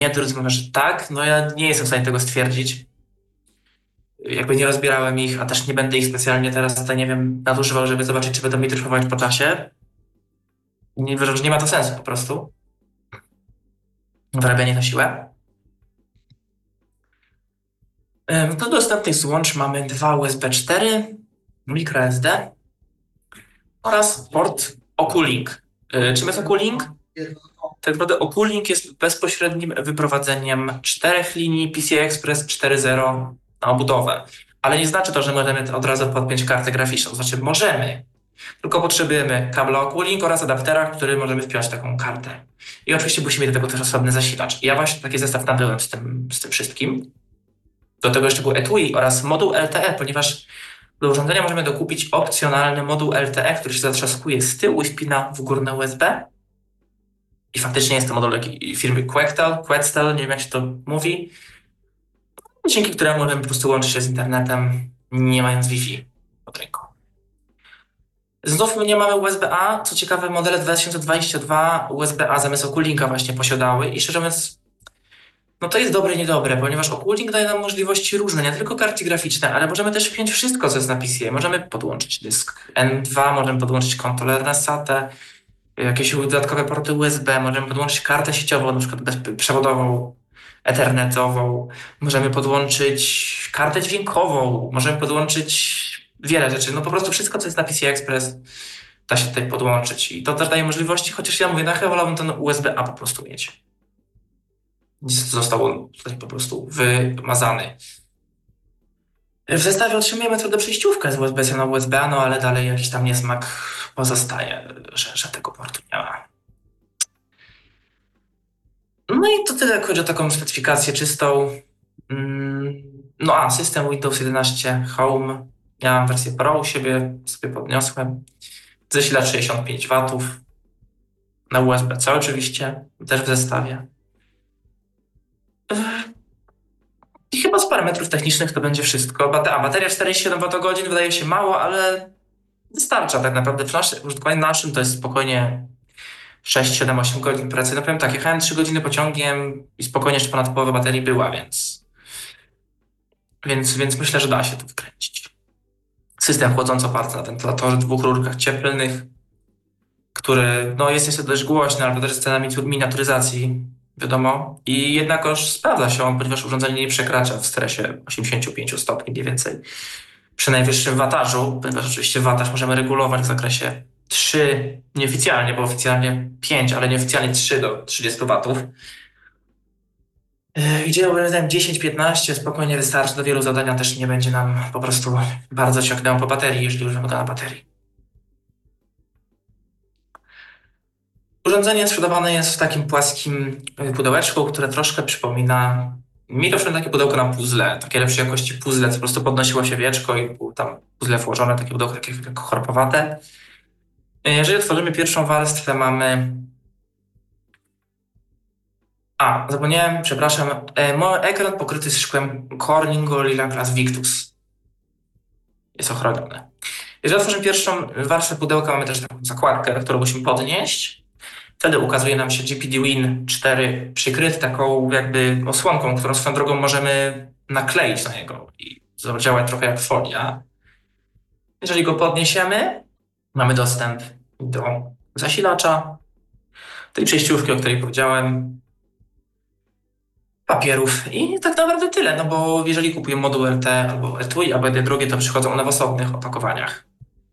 Nie, drudzy mówią, że tak. No ja nie jestem w stanie tego stwierdzić. Jakby nie rozbierałem ich, a też nie będę ich specjalnie teraz tutaj, nie wiem, nadużywał, żeby zobaczyć, czy będą mi triumfować po czasie. Nie, uważam, że nie ma to sensu po prostu. Wyrabianie na siłę. Do dostępnych złącz mamy dwa USB 4, microSD oraz port Oculink. Czym jest Oculink? Tak naprawdę Oculink jest bezpośrednim wyprowadzeniem czterech linii PCI Express 4.0 na obudowę. Ale nie znaczy to, że możemy od razu podpiąć kartę graficzną. Znaczy możemy, tylko potrzebujemy kabla Oculink oraz adaptera, w który możemy wpiąć taką kartę. I oczywiście musimy mieć do tego też osobny zasilacz. Ja właśnie taki zestaw nabyłem z tym wszystkim. Do tego jeszcze był etui oraz moduł LTE, ponieważ do urządzenia możemy dokupić opcjonalny moduł LTE, który się zatrzaskuje z tyłu i wpina w górne USB. I faktycznie jest to moduł firmy Quetzal, nie wiem jak się to mówi, dzięki któremu możemy po prostu łączyć się z internetem, nie mając Wi-Fi pod ręką. Znów nie mamy USB-A. Co ciekawe, modele 2022 USB-A zamiast Oculinka właśnie posiadały i szczerze mówiąc, no to jest dobre i niedobre, ponieważ Oculink daje nam możliwości różne, nie tylko karty graficzne, ale możemy też wpiąć wszystko, co jest na PCI. Możemy podłączyć dysk M2, możemy podłączyć kontroler na SATA, jakieś dodatkowe porty USB, możemy podłączyć kartę sieciową, na przykład bezprzewodową, ethernetową, możemy podłączyć kartę dźwiękową, możemy podłączyć wiele rzeczy. No po prostu wszystko, co jest na PCI Express, da się tutaj podłączyć. I to też daje możliwości, chociaż ja mówię, chyba wolałbym ten USB-A po prostu mieć. Został tutaj po prostu wymazany. W zestawie otrzymujemy twardą przejściówkę z USB-C na USB-A, no ale dalej jakiś tam niesmak pozostaje, że tego portu nie ma. No i to tyle, jak chodzi o taką specyfikację czystą. System Windows 11 Home. Ja mam wersję Pro u siebie, sobie podniosłem. Zasilacz 65 W. Na USB-C oczywiście, też w zestawie. I chyba z parametrów technicznych to będzie wszystko. Bateria 47 Wh wydaje się mało, ale wystarcza tak naprawdę. W użytkowaniu naszym to jest spokojnie 6, 7, 8 godzin pracy. No powiem tak, jechałem 3 godziny pociągiem i spokojnie jeszcze ponad połowa baterii była, więc myślę, że da się to wkręcić. System chłodząco oparty na wentylatorze, dwóch rurkach cieplnych, który jest niestety dość głośny, ale też z cenami miniaturyzacji, wiadomo. I jednakoż sprawdza się on, ponieważ urządzenie nie przekracza w stresie 85 stopni mniej więcej przy najwyższym watażu, ponieważ oczywiście wataż możemy regulować w zakresie 3, nieoficjalnie, bo oficjalnie 5, ale nieoficjalnie 3 do 30 watów. Gdzie obrębem 10-15 spokojnie wystarczy, do wielu zadania też nie będzie nam po prostu bardzo ciągnęło po baterii, jeżeli używamy go na baterii. Urządzenie sprzedawane jest w takim płaskim pudełeczku, które troszkę przypomina mi to takie pudełko na puzzle, takie lepszej jakości puzzle, co po prostu podnosiło się wieczko i było tam puzzle włożone, takie pudełko takie chorpowate. Jeżeli otworzymy pierwszą warstwę, mamy... Zapomniałem, przepraszam. Mój ekran pokryty jest szkłem Corning Gorilla Glass Victus. Jest ochroniony. Jeżeli otworzymy pierwszą warstwę pudełka, mamy też taką zakładkę, którą musimy podnieść. Wtedy ukazuje nam się GPD Win 4 przykryty taką jakby osłonką, którą swoją drogą możemy nakleić na niego i działa trochę jak folia. Jeżeli go podniesiemy, mamy dostęp do zasilacza, tej przejściówki, o której powiedziałem, papierów i tak naprawdę tyle, no bo jeżeli kupujemy moduł LT albo etui, albo jedne drugie, to przychodzą one w osobnych opakowaniach.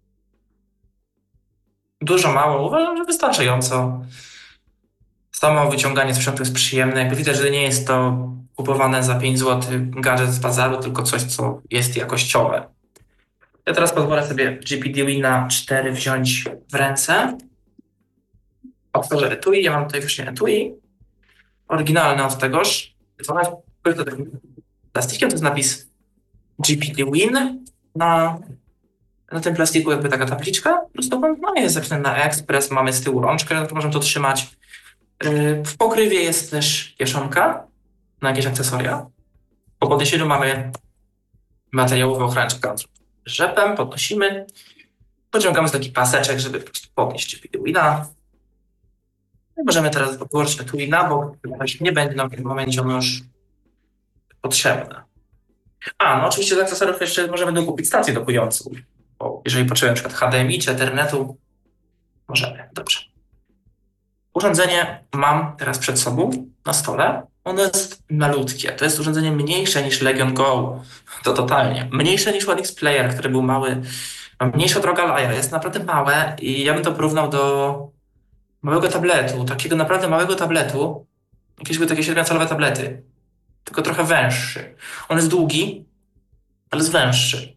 Dużo, mało, uważam, że wystarczająco. Samo wyciąganie sprzętu jest przyjemne. Jakby widać, że nie jest to kupowane za 5 zł gadżet z bazaru, tylko coś, co jest jakościowe. Ja teraz pozwolę sobie GPD Wina 4 wziąć w ręce. Otworzę etui. Ja mam tutaj właśnie etui. Oryginalne od tegoż. Pokryte takim plastikiem, to jest napis GPD Win. Na tym plastiku jakby taka tabliczka prostowa, jest zapisane na Express, mamy z tyłu rączkę, na którą możemy to trzymać. W pokrywie jest też kieszonka na jakieś akcesoria. Po podniesieniu mamy materiałowy ochraniacz rzepem, podnosimy, pociągamy taki paseczek, żeby podnieść GPD Wina. Możemy teraz wyłączyć tu i na bok, ponieważ nie będzie nam w tym momencie ono już potrzebne. No oczywiście z akcesorów jeszcze możemy dokupić stację dokującą, bo jeżeli potrzebujemy na przykład HDMI czy Ethernetu, możemy. Dobrze. Urządzenie mam teraz przed sobą na stole. Ono jest malutkie. To jest urządzenie mniejsze niż Legion Go. To totalnie. Mniejsze niż One X Player, który był mały. Ma mniejsza droga Laja. Jest naprawdę małe i ja bym to porównał do małego tabletu. Takiego naprawdę małego tabletu. Jakieś były takie 7-calowe tablety. Tylko trochę węższy. On jest długi, ale jest węższy.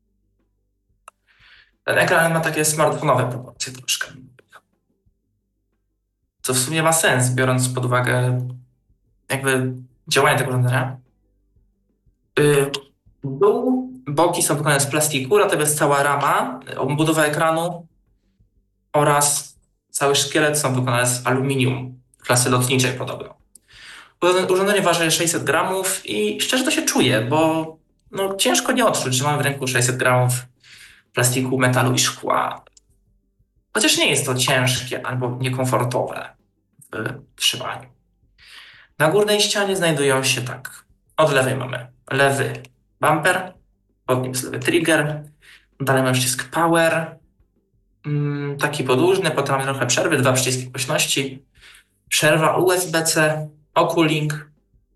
Ten ekran ma takie smartfonowe proporcje troszkę. Co w sumie ma sens, biorąc pod uwagę jakby działanie tego urządzenia. Dół, boki są wykonane z plastiku, natomiast cała rama, obudowa ekranu oraz cały szkielet są wykonane z aluminium klasy lotniczej podobno. Urządzenie waży 600 gramów i szczerze to się czuje, bo ciężko nie odczuć, że mamy w ręku 600 gramów plastiku, metalu i szkła. Chociaż nie jest to ciężkie albo niekomfortowe w trzymaniu. Na górnej ścianie znajdują się od lewej mamy lewy bumper, pod nim jest lewy trigger, dalej mamy przycisk power, taki podłużny, potem mamy trochę przerwy, 2 przyciski głośności, przerwa USB-C, Oculink,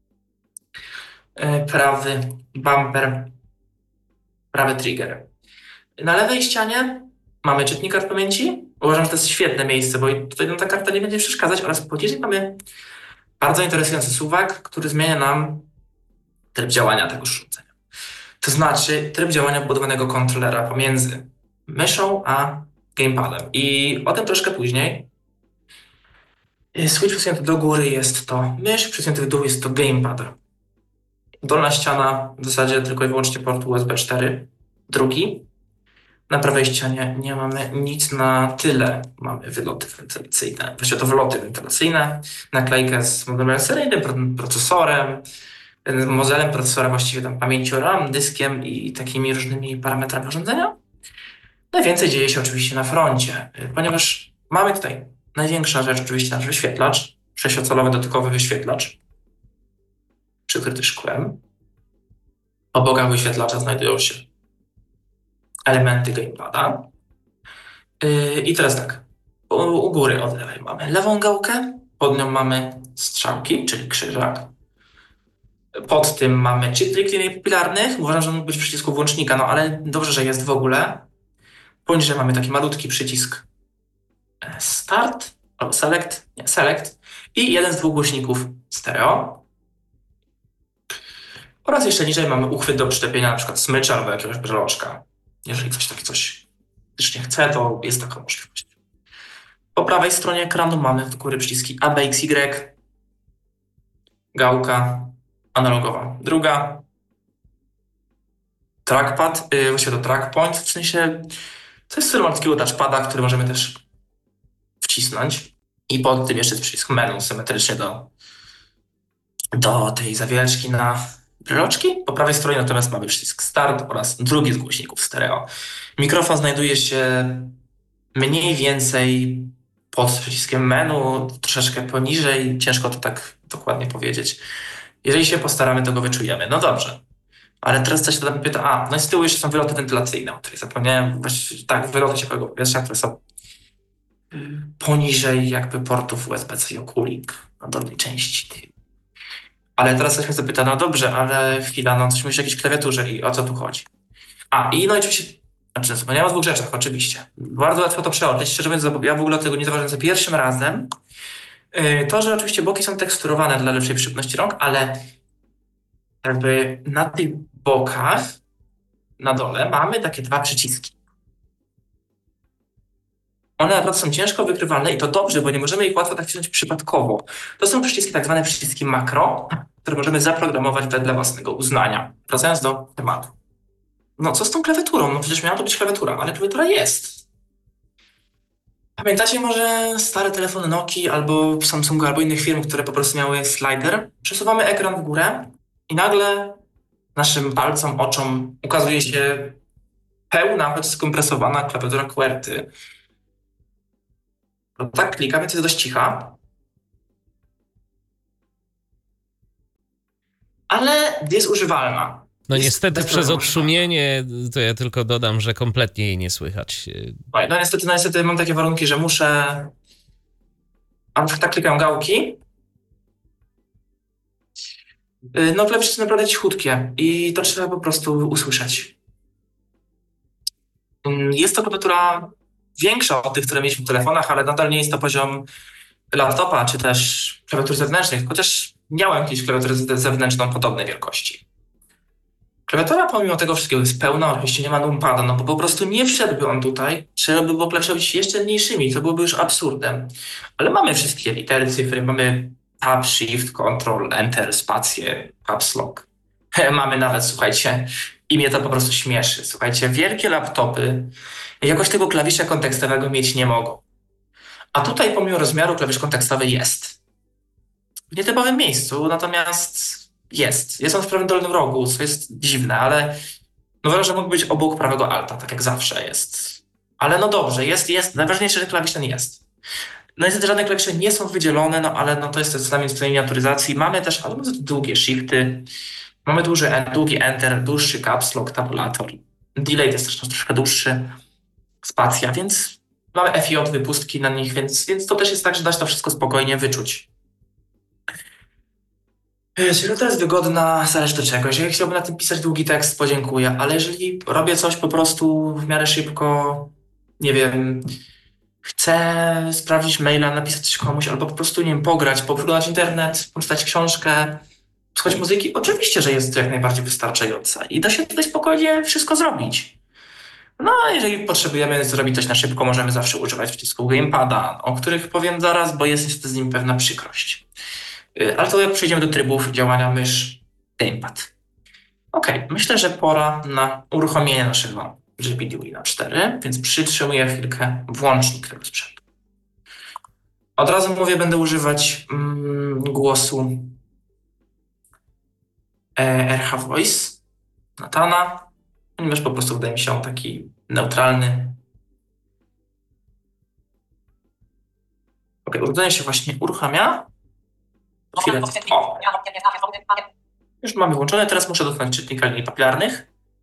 prawy bumper, prawy trigger. Na lewej ścianie mamy czytnik kart pamięci. Uważam, że to jest świetne miejsce, bo tutaj nam ta karta nie będzie przeszkadzać, oraz poniżej mamy bardzo interesujący suwak, który zmienia nam tryb działania tego urządzenia. To znaczy tryb działania wbudowanego kontrolera pomiędzy myszą a gamepadem. I o tym troszkę później. Switch przesunięty do góry jest to mysz, przesunięty w dół jest to gamepad. Dolna ściana w zasadzie tylko i wyłącznie port USB 4. Drugi. Na prawej ścianie nie mamy nic na tyle. Mamy wyloty wentylacyjne, właściwie to wloty wentylacyjne, naklejkę z modelem seryjnym, procesorem, modelem procesora, właściwie tam pamięcią RAM, dyskiem i takimi różnymi parametrami urządzenia. Najwięcej dzieje się oczywiście na froncie, ponieważ mamy tutaj największa rzecz, oczywiście nasz wyświetlacz, 6-calowy dotykowy wyświetlacz, przykryty szkłem. Po bokach wyświetlacza znajdują się elementy gamepada. I teraz u góry od lewej mamy lewą gałkę, pod nią mamy strzałki, czyli krzyżak. Pod tym mamy czytnik linii papilarnych. Uważam, że mógł być w przycisku włącznika, ale dobrze, że jest w ogóle. Poniżej mamy taki malutki przycisk Start albo Select i jeden z 2 głośników stereo. Oraz jeszcze niżej mamy uchwyt do przyczepienia na przykład smycza albo jakiegoś breloczka. Jeżeli ktoś coś faktycznie chce, to jest taka możliwość. Po prawej stronie ekranu mamy w góry przyciski A, B, X, Y, gałka analogowa. Druga, trackpad, właściwie to track point, w sensie to jest styl malutkiego touchpada, który możemy też wcisnąć. I pod tym jeszcze jest przycisk menu symetrycznie do tej zawieleczki na breloczki. Po prawej stronie natomiast mamy przycisk start oraz drugi z głośników stereo. Mikrofon znajduje się mniej więcej pod przyciskiem menu, troszeczkę poniżej, ciężko to tak dokładnie powiedzieć. Jeżeli się postaramy, to go wyczujemy. No dobrze. Ale teraz coś się pyta, no i z tyłu jeszcze są wyloty wentylacyjne, o których zapomniałem. Wyloty ciepłego powietrza, które są poniżej jakby portów USB-C i Oculink na dolnej części. Ale teraz ktoś mnie zapyta, no dobrze, ale chwila, coś myśli o jakiejś klawiaturze i o co tu chodzi? I oczywiście, wspomniałem o 2 rzeczach, oczywiście. Bardzo łatwo to przeoczyć, szczerze mówiąc, ja w ogóle tego nie zauważyłem za pierwszym razem. To, że oczywiście boki są teksturowane dla lepszej przyjemności rąk, ale jakby na tych bokach, na dole mamy takie 2 przyciski. One naprawdę są ciężko wykrywalne i to dobrze, bo nie możemy ich łatwo tak wcisnąć przypadkowo. To są przyciski, tak zwane przyciski makro, które możemy zaprogramować wedle własnego uznania. Wracając do tematu. Co z tą klawiaturą? Przecież miała to być klawiatura, ale klawiatura jest. Pamiętacie może stare telefony Nokii albo Samsunga, albo innych firm, które po prostu miały slider? Przesuwamy ekran w górę i nagle naszym palcom, oczom ukazuje się pełna, choć skompresowana klawiatura QWERTY. Tak klikam, więc jest dość cicha. ale jest używalna. No Jest niestety bez przez problemu odszumienie, to ja tylko dodam, że kompletnie jej nie słychać. używalna. No niestety mam takie warunki, że muszę... A tak klikam gałki. No klawisze są naprawdę cichutkie i to trzeba po prostu usłyszeć. Jest to klawiatura większa od tych, które mieliśmy w telefonach, ale nadal nie jest to poziom laptopa, czy też klawiatur zewnętrznych, chociaż miałem kiedyś klawiaturę zewnętrzną podobnej wielkości. Klawiatura pomimo tego wszystkiego jest pełna, oczywiście nie ma numpada, no bo po prostu nie wszedłby on tutaj, trzeba by było klawisze być jeszcze mniejszymi, to byłoby już absurdem. Ale mamy wszystkie litery, cyfry, mamy Tab, Shift, Control, Enter, spację, Caps Lock. Mamy nawet, słuchajcie, i mnie to po prostu śmieszy. Słuchajcie, wielkie laptopy jakoś tego klawisza kontekstowego mieć nie mogą. A tutaj pomimo rozmiaru klawisz kontekstowy jest. W nietypowym miejscu, natomiast jest. Jest on w prawym dolnym rogu, co jest dziwne, ale no uważam, że mógł być obok prawego alta, tak jak zawsze jest. Ale no dobrze, jest. Najważniejsze, że klawisz ten jest. No niestety żadne klawisze nie są wydzielone, no ale no to jest co najmniej w tej miniaturyzacji. Mamy też, ale mamy długie shifty, mamy długi enter, dłuższy caps lock, tabulator. Delay jest też troszkę dłuższy, spacja, więc mamy FJ, wypustki na nich, więc to też jest tak, że da się to wszystko spokojnie wyczuć. Środa jest wygodna, zależy do czegoś. Jeżeli chciałbym na tym pisać długi tekst, podziękuję, ale jeżeli robię coś po prostu w miarę szybko, nie wiem, chcę sprawdzić maila, napisać coś komuś, albo po prostu, nie wiem, pograć, poprzeglądać internet, poczytać książkę, słuchać muzyki, oczywiście, że jest to jak najbardziej wystarczające i da się tutaj spokojnie wszystko zrobić. No, a jeżeli potrzebujemy zrobić coś na szybko, możemy zawsze używać przycisku gamepada, o których powiem zaraz, bo jest niestety z nim pewna przykrość. Ale to jak przejdziemy do trybów działania mysz, gamepad. Ok, myślę, że pora na uruchomienie naszego GPDWina 4, więc przytrzymuję chwilkę włącznik tego sprzętu. Od razu mówię, będę używać głosu RH Voice Nathana, ponieważ po prostu wydaje mi się on taki neutralny. Ok, urządzenie się właśnie uruchamia. Chwilę. O, już mamy włączone, teraz muszę dotknąć czytnika linii papilarnych.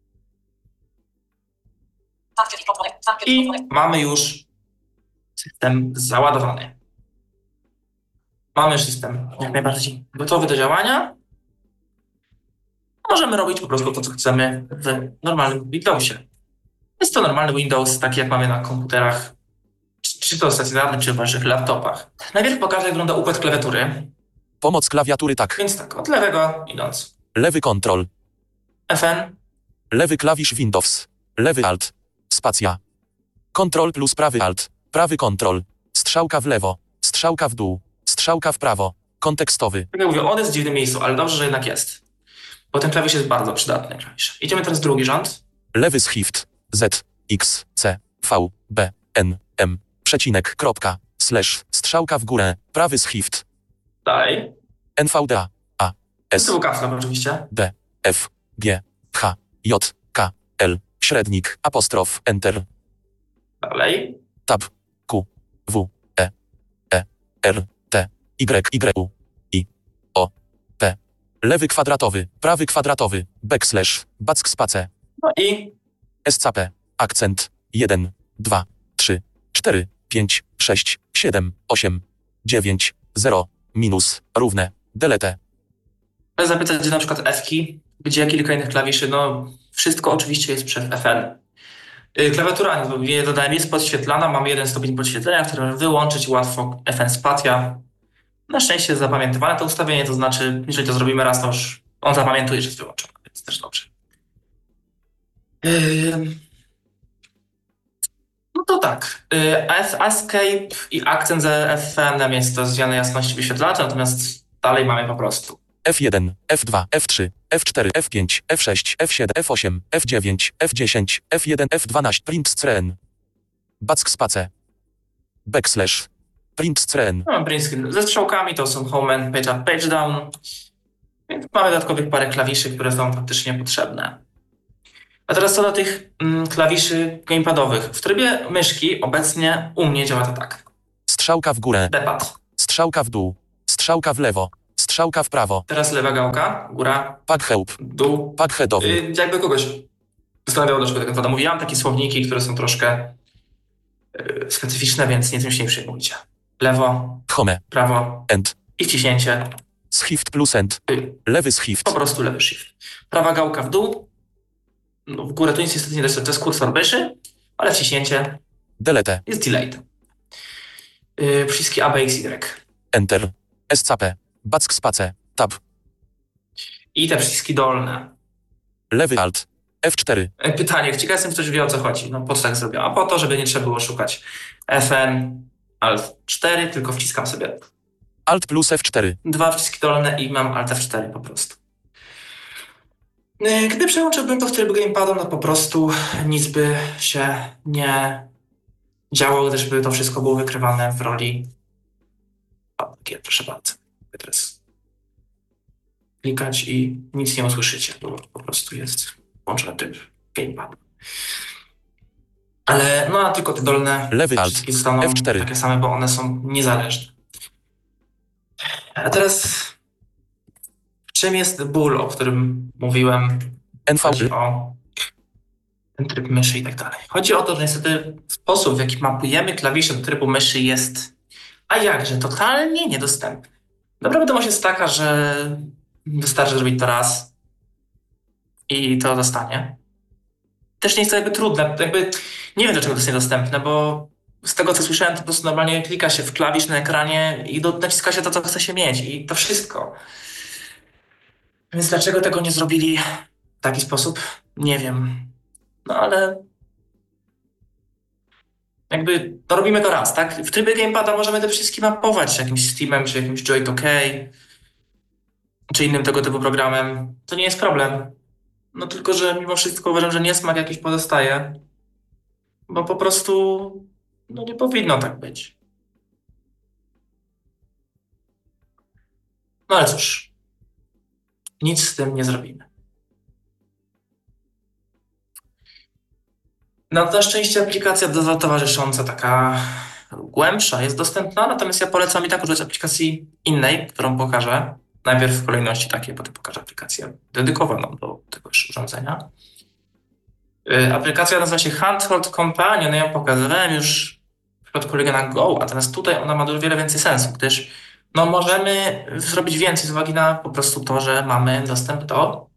I mamy już system załadowany. Mamy system jak najbardziej gotowy do działania. Możemy robić po prostu to, co chcemy w normalnym Windowsie. Jest to normalny Windows, taki jak mamy na komputerach, czy to stacjonarnym, czy w waszych laptopach. Najpierw pokażę, jak wygląda układ klawiatury. Pomoc klawiatury tak. Więc tak, od lewego idąc. Lewy kontrol. FN. Lewy klawisz Windows. Lewy Alt. Spacja. Kontrol plus prawy Alt. Prawy kontrol. Strzałka w lewo. Strzałka w dół. Strzałka w prawo. Kontekstowy. Tak jak mówię, on jest w dziwnym miejscu, ale dobrze, że jednak jest. Bo ten klawisz jest bardzo przydatny klawisz. Idziemy teraz drugi rząd. Lewy Shift. Z. X. C. V. B. N. M. Przecinek. Kropka. Slash. Strzałka w górę. Prawy Shift. Dalej. NVDA. A. S. To był kapslock oczywiście. D. F. G. H. J. K. L. Średnik. Apostrof. Enter. Dalej. Tab. Q. W. E. E. R. T. Y. Y. U. I. O. P. Lewy kwadratowy. Prawy kwadratowy. Backslash. Back space. No i SCP. Akcent. 1, 2, 3, 4, 5, 6, 7, 8, 9, 0, minus, równe, delete. chcę zapytać, gdzie na przykład F-key, gdzie kilka innych klawiszy, no wszystko oczywiście jest przez FN. Klawiatura, nie dodałem, jest podświetlana, mamy jeden stopień podświetlenia, który możemy wyłączyć łatwo FN spacja. Na szczęście jest zapamiętywane to ustawienie, to znaczy, jeżeli to zrobimy raz, to już on zapamiętuje, że jest wyłączone, więc też dobrze. No to tak, Escape i akcent za FN jest to zmiana jasności wyświetlacza, natomiast dalej mamy po prostu F1, F2, F3, F4, F5, F6, F7, F8, F9, F10, F1, F12, print screen. Back space. Backslash. Print screen. no, print screen ze strzałkami, to są home and page up, page down, więc mamy dodatkowych parę klawiszy, które są faktycznie potrzebne. A teraz co do tych klawiszy gamepadowych. W trybie myszki obecnie u mnie działa to tak. Strzałka w górę. D-pad. Strzałka w dół. Strzałka w lewo. Strzałka w prawo. Teraz lewa gałka, góra, Pad help. dół. Pad headowy. Jakby kogoś zastanawiało, dlaczego tak naprawdę mówiłam, takie słowniki, które są troszkę specyficzne, więc nie tym się nie przejmujcie. Lewo, Home. prawo End. i wciśnięcie. Shift plus end. Y, Lewy shift. Po prostu lewy shift. Prawa gałka w dół. No, w górę to nic niestety nie da się, to jest kursor myszy, ale wciśnięcie Delete. jest delayed. Przyciski A, B, X, Y. Enter. Escape. Back space. Tab. I te przyciski dolne. Lewy alt. F4. Pytanie, ciekaw jestem, czy ktoś wie, o co chodzi. No po co tak zrobiłam? A po to, żeby nie trzeba było szukać FN, Alt 4, tylko wciskam sobie Alt plus F4. 2 przyciski dolne i mam Alt F4 po prostu. Gdy przełączyłbym to w tryb gamepada, no po prostu nic by się nie działo, gdyż by to wszystko było wykrywane w roli... O, takie, proszę bardzo. Teraz klikać i nic nie usłyszycie, bo po prostu jest włączony tryb gamepadu. Ale no a tylko te dolne Lewy alt. przyciski zostaną F4. takie same, bo one są niezależne. A teraz czym jest ból, o którym mówiłem? NV. Chodzi o ten tryb myszy i tak dalej. Chodzi o to, że niestety sposób, w jaki mapujemy klawisze do trybu myszy jest, a jakże, totalnie niedostępny. Dobra wiadomość jest taka, że wystarczy zrobić to raz i to zostanie. Też nie jest to jakby trudne, jakby nie wiem, dlaczego to jest niedostępne, bo z tego, co słyszałem, to po prostu normalnie klika się w klawisz na ekranie i naciska się to, co chce się mieć i to wszystko. Więc dlaczego tego nie zrobili w taki sposób? Nie wiem. No ale jakby no robimy to raz, tak? W trybie gamepada możemy te wszystkie mapować jakimś Steamem, czy jakimś Joy2K, czy innym tego typu programem. To nie jest problem. No tylko, że mimo wszystko uważam, że niesmak jakiś pozostaje, bo po prostu no nie powinno tak być. No ale cóż, nic z tym nie zrobimy. Na szczęście aplikacja towarzysząca, taka głębsza, jest dostępna, natomiast ja polecam i tak używać aplikacji innej, którą pokażę. Najpierw w kolejności takiej, potem pokażę aplikację dedykowaną do tegoż urządzenia. Aplikacja nazywa się Handheld Companion, ja ją pokazywałem już w przypadku Legiona Go, a teraz tutaj ona ma o wiele więcej sensu, gdyż no, możemy zrobić więcej z uwagi na po prostu to, że mamy dostęp do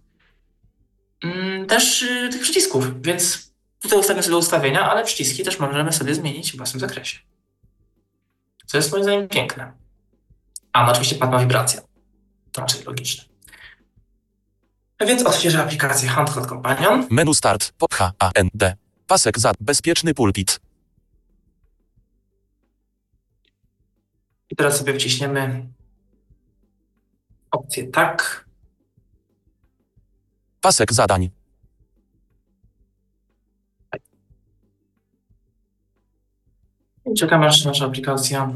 też tych przycisków, więc tutaj ustawimy sobie do ustawienia, ale przyciski też możemy sobie zmienić w własnym zakresie. Co jest moim zdaniem piękne. A no oczywiście pad ma wibrację. To raczej logiczne. Więc odświeżę aplikację Handheld Companion. Menu start. H, A, N, D. Pasek za. Bezpieczny pulpit. I teraz sobie wciśniemy opcję tak. Pasek zadań. I czekamy, aż nasza aplikacja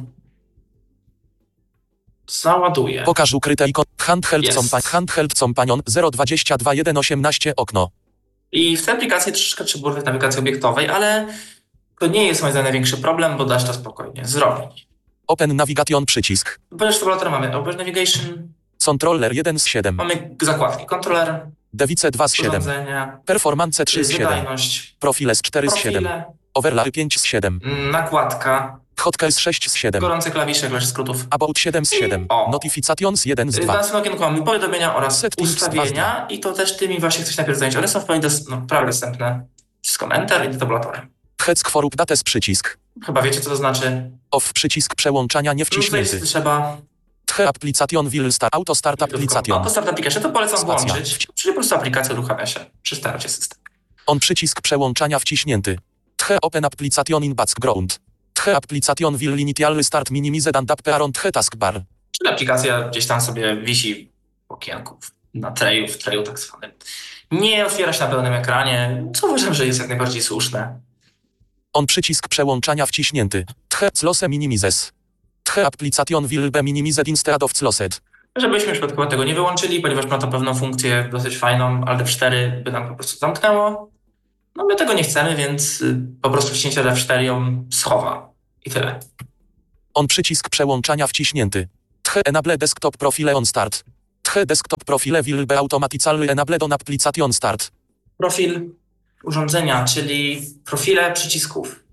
załaduje. Pokaż ukryte ikon. Jest. Handheld Companion 022.1.18 okno. I w tej aplikacji troszeczkę trzeba używać nawigacji obiektowej, ale to nie jest moim zdaniem największy problem, bo da się to spokojnie zrobić. Open Navigation przycisk. Ponieważ tabulatora mamy Open Navigation, Controller 1 z 7. mamy zakładki kontroler, Device 2 z 7. urządzenia, Performance 3 z 7. wydajność, Profiles 4 z 7. profile, Overlay 5 z 7. nakładka, Hotkeys 6 z 7. gorące klawisze, klawisz skrótów. About 7 z 7. O. Notifications 1 z W 2. następnym okienku mamy powiadomienia oraz Settings ustawienia i to też tymi właśnie chcesz najpierw zająć. One są w pełni prawie dostępne. Wszystko Enter i tabulatorem. Heck for updates przycisk. Chyba wiecie, co to znaczy. Off przycisk przełączania nie Tutaj wciśnięty. trzeba Tche application will start. Auto start application. Auto Start Application, to polecam Spacja. włączyć. Czyli po prostu aplikacja uruchamia się przy starcie systemu. On przycisk przełączania wciśnięty. Tche open application in background. Tche application will initial start minimized and appear tche taskbar. Czyli aplikacja gdzieś tam sobie wisi w okienku, na trayu, w trayu tak zwanym. Nie otwiera się na pełnym ekranie, co uważam, że jest jak najbardziej słuszne. On przycisk przełączania wciśnięty. Tche close minimizes. Tche application will be minimized instead of closed. Żebyśmy przypadkowo tego nie wyłączyli, ponieważ ma to pewną funkcję dosyć fajną, ale F4 by nam po prostu zamknęło. No my tego nie chcemy, więc po prostu wciśnięcie F4 ją schowa. I tyle. On przycisk przełączania wciśnięty. Enable desktop profile on start. Desktop profile will be automatically enabled on application start. Profil urządzenia, czyli profile przycisków,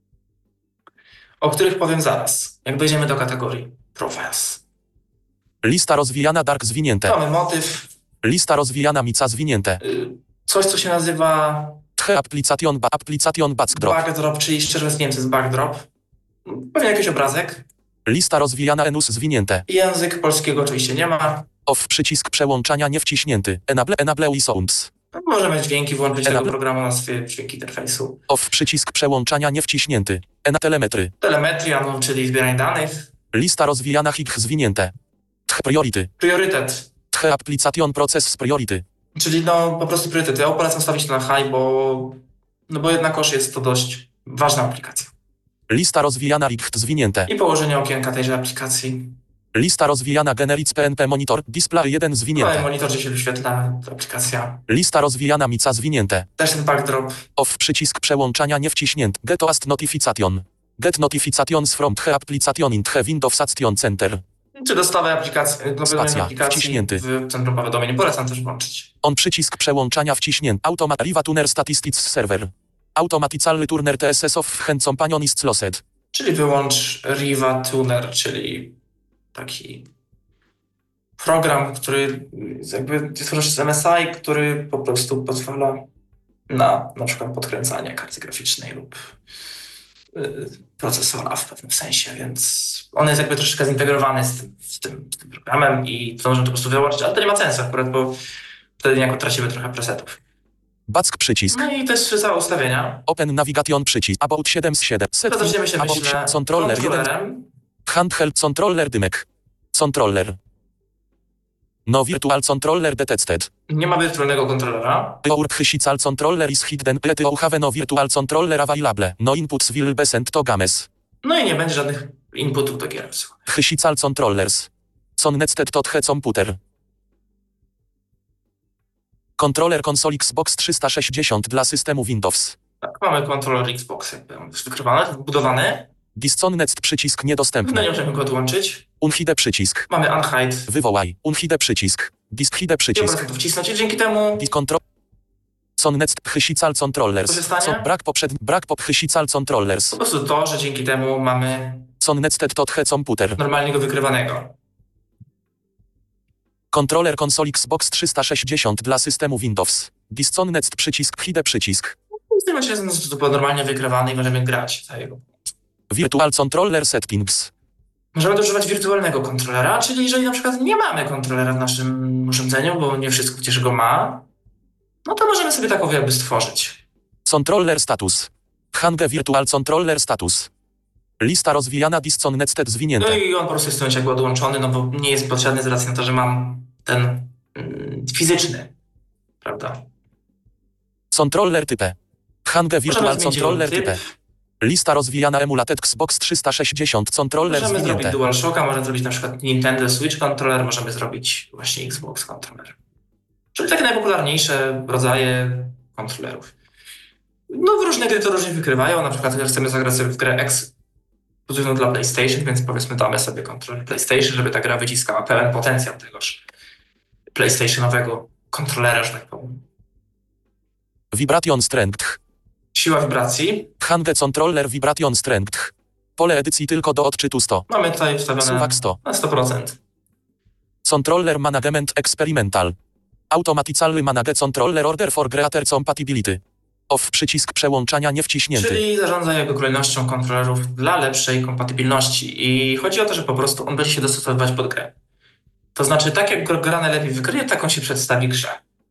o których powiem zaraz, jak dojdziemy do kategorii Profiles. Lista rozwijana dark zwinięte. Mamy motyw, Lista rozwijana mica zwinięte. coś co się nazywa Application backdrop. backdrop, czyli szczerze mówiąc nie wiem co jest backdrop. Pewnie jakiś obrazek. Lista rozwijana enus zwinięte. Język polskiego oczywiście nie ma. Off przycisk przełączania nie wciśnięty. Enable i sounds. Możemy dźwięki włączyć tego Enable. programu na swoje dźwięki interfejsu. Off przycisk przełączania nie wciśnięty. Telemetry. Telemetria, no, czyli zbieranie danych. Lista rozwijana hik zwinięte. Priority. Priorytet, Application process priority. czyli no po prostu priorytet. Ja polecam stawić to na high, bo jednakowoż jest to dość ważna aplikacja. Lista rozwijana hik zwinięte. I położenie okienka tejże aplikacji. Lista rozwijana generic PNP monitor. Display 1 No i zwinięte. monitorze się wyświetla aplikacja. Lista rozwijana mica zwinięte. Też ten backdrop. Off przycisk przełączania nie wciśnięty. Get last notification. Get notifications from the application in the Windows Action Center. Czy dostawę aplikacji, Spacja, aplikacji wciśnięty. w centrum powiadomień. Polecam też włączyć. On przycisk przełączania wciśnięty. Riva Tuner Statistics Server. Automatically Turner TSS of hand companion is lost. Czyli wyłącz Riva Tuner, czyli taki program, który jakby tworzysz z MSI, który po prostu pozwala na przykład podkręcanie karty graficznej lub procesora w pewnym sensie, więc on jest jakby troszeczkę zintegrowany z tym programem i to możemy to po prostu wyłączyć, ale to nie ma sensu akurat, bo wtedy niejako tracimy trochę presetów. Back przycisk. No i to jest całe ustawienia. Open Navigation przycisk. About 7 z 7. To zaczniemy się, About myślę, controller 1. kontrolerem. Handheld controller dymek. Controller. No virtual controller detected. Nie ma wirtualnego kontrolera. Your physical controller is hidden. Let you have no virtual controller available. No inputs will be sent to games. No i nie będzie żadnych inputów do gier. Physical controllers. Connected to the computer. Kontroler konsol Xbox 360 dla systemu Windows. Tak, mamy kontroler Xbox jakby wykrywany, wbudowany. Disconnect przycisk No niedostępny. nie możemy go odłączyć. Unhide przycisk. Mamy unhide. Wywołaj. Unhide przycisk. Diskhide I po przycisk. prostu to wcisnąć i dzięki temu Discontrol. Connect physical controllers. Co się stanie? Brak physical controllers. po prostu to, że dzięki temu mamy Connected to the computer. normalnie go wykrywanego. Kontroler konsol Xbox 360 dla systemu Windows. Disconnect przycisk. Hide przycisk. W tym momencie jest to normalnie wykrywany i możemy grać za jego. Virtual controller settings. Możemy też używać wirtualnego kontrolera, czyli jeżeli na przykład nie mamy kontrolera w naszym urządzeniu, bo nie wszystko przecież go ma, no to możemy sobie taką jakby stworzyć. Controller status. Hange virtual controller status. Lista rozwijana disconnected No zwinięte. i on po prostu jest w tym momencie jakby odłączony, no bo nie jest potrzebny z racji na to, że mam ten fizyczny, prawda? Controller type. Hange virtual Możemy zmienić controller typ. type. Lista rozwijana emulated Xbox 360 controller Możemy zrobić zwinięte. DualShocka, możemy zrobić na przykład Nintendo Switch Controller, możemy zrobić właśnie Xbox Controller. Czyli takie najpopularniejsze rodzaje kontrolerów. No w różne gry to różnie wykrywają, na przykład chcemy zagrać sobie w grę ekskluzywną dla PlayStation, więc powiedzmy damy sobie kontroler PlayStation, żeby ta gra wyciskała pełen potencjał tegoż PlayStationowego kontrolera, że tak powiem. Vibration strength. Siła wibracji. Hange controller vibration strength. Pole edycji tylko do odczytu 100. Mamy tutaj ustawione Suwak 100. na 100%. Controller management experimental. Automatically manage controller order for greater compatibility. Off przycisk przełączania nie wciśnięty. Czyli zarządza jego kolejnością kontrolerów dla lepszej kompatybilności. I chodzi o to, że po prostu on będzie się dostosowywać pod grę. To znaczy, tak jak gra najlepiej wykryje, tak on się przedstawi grze.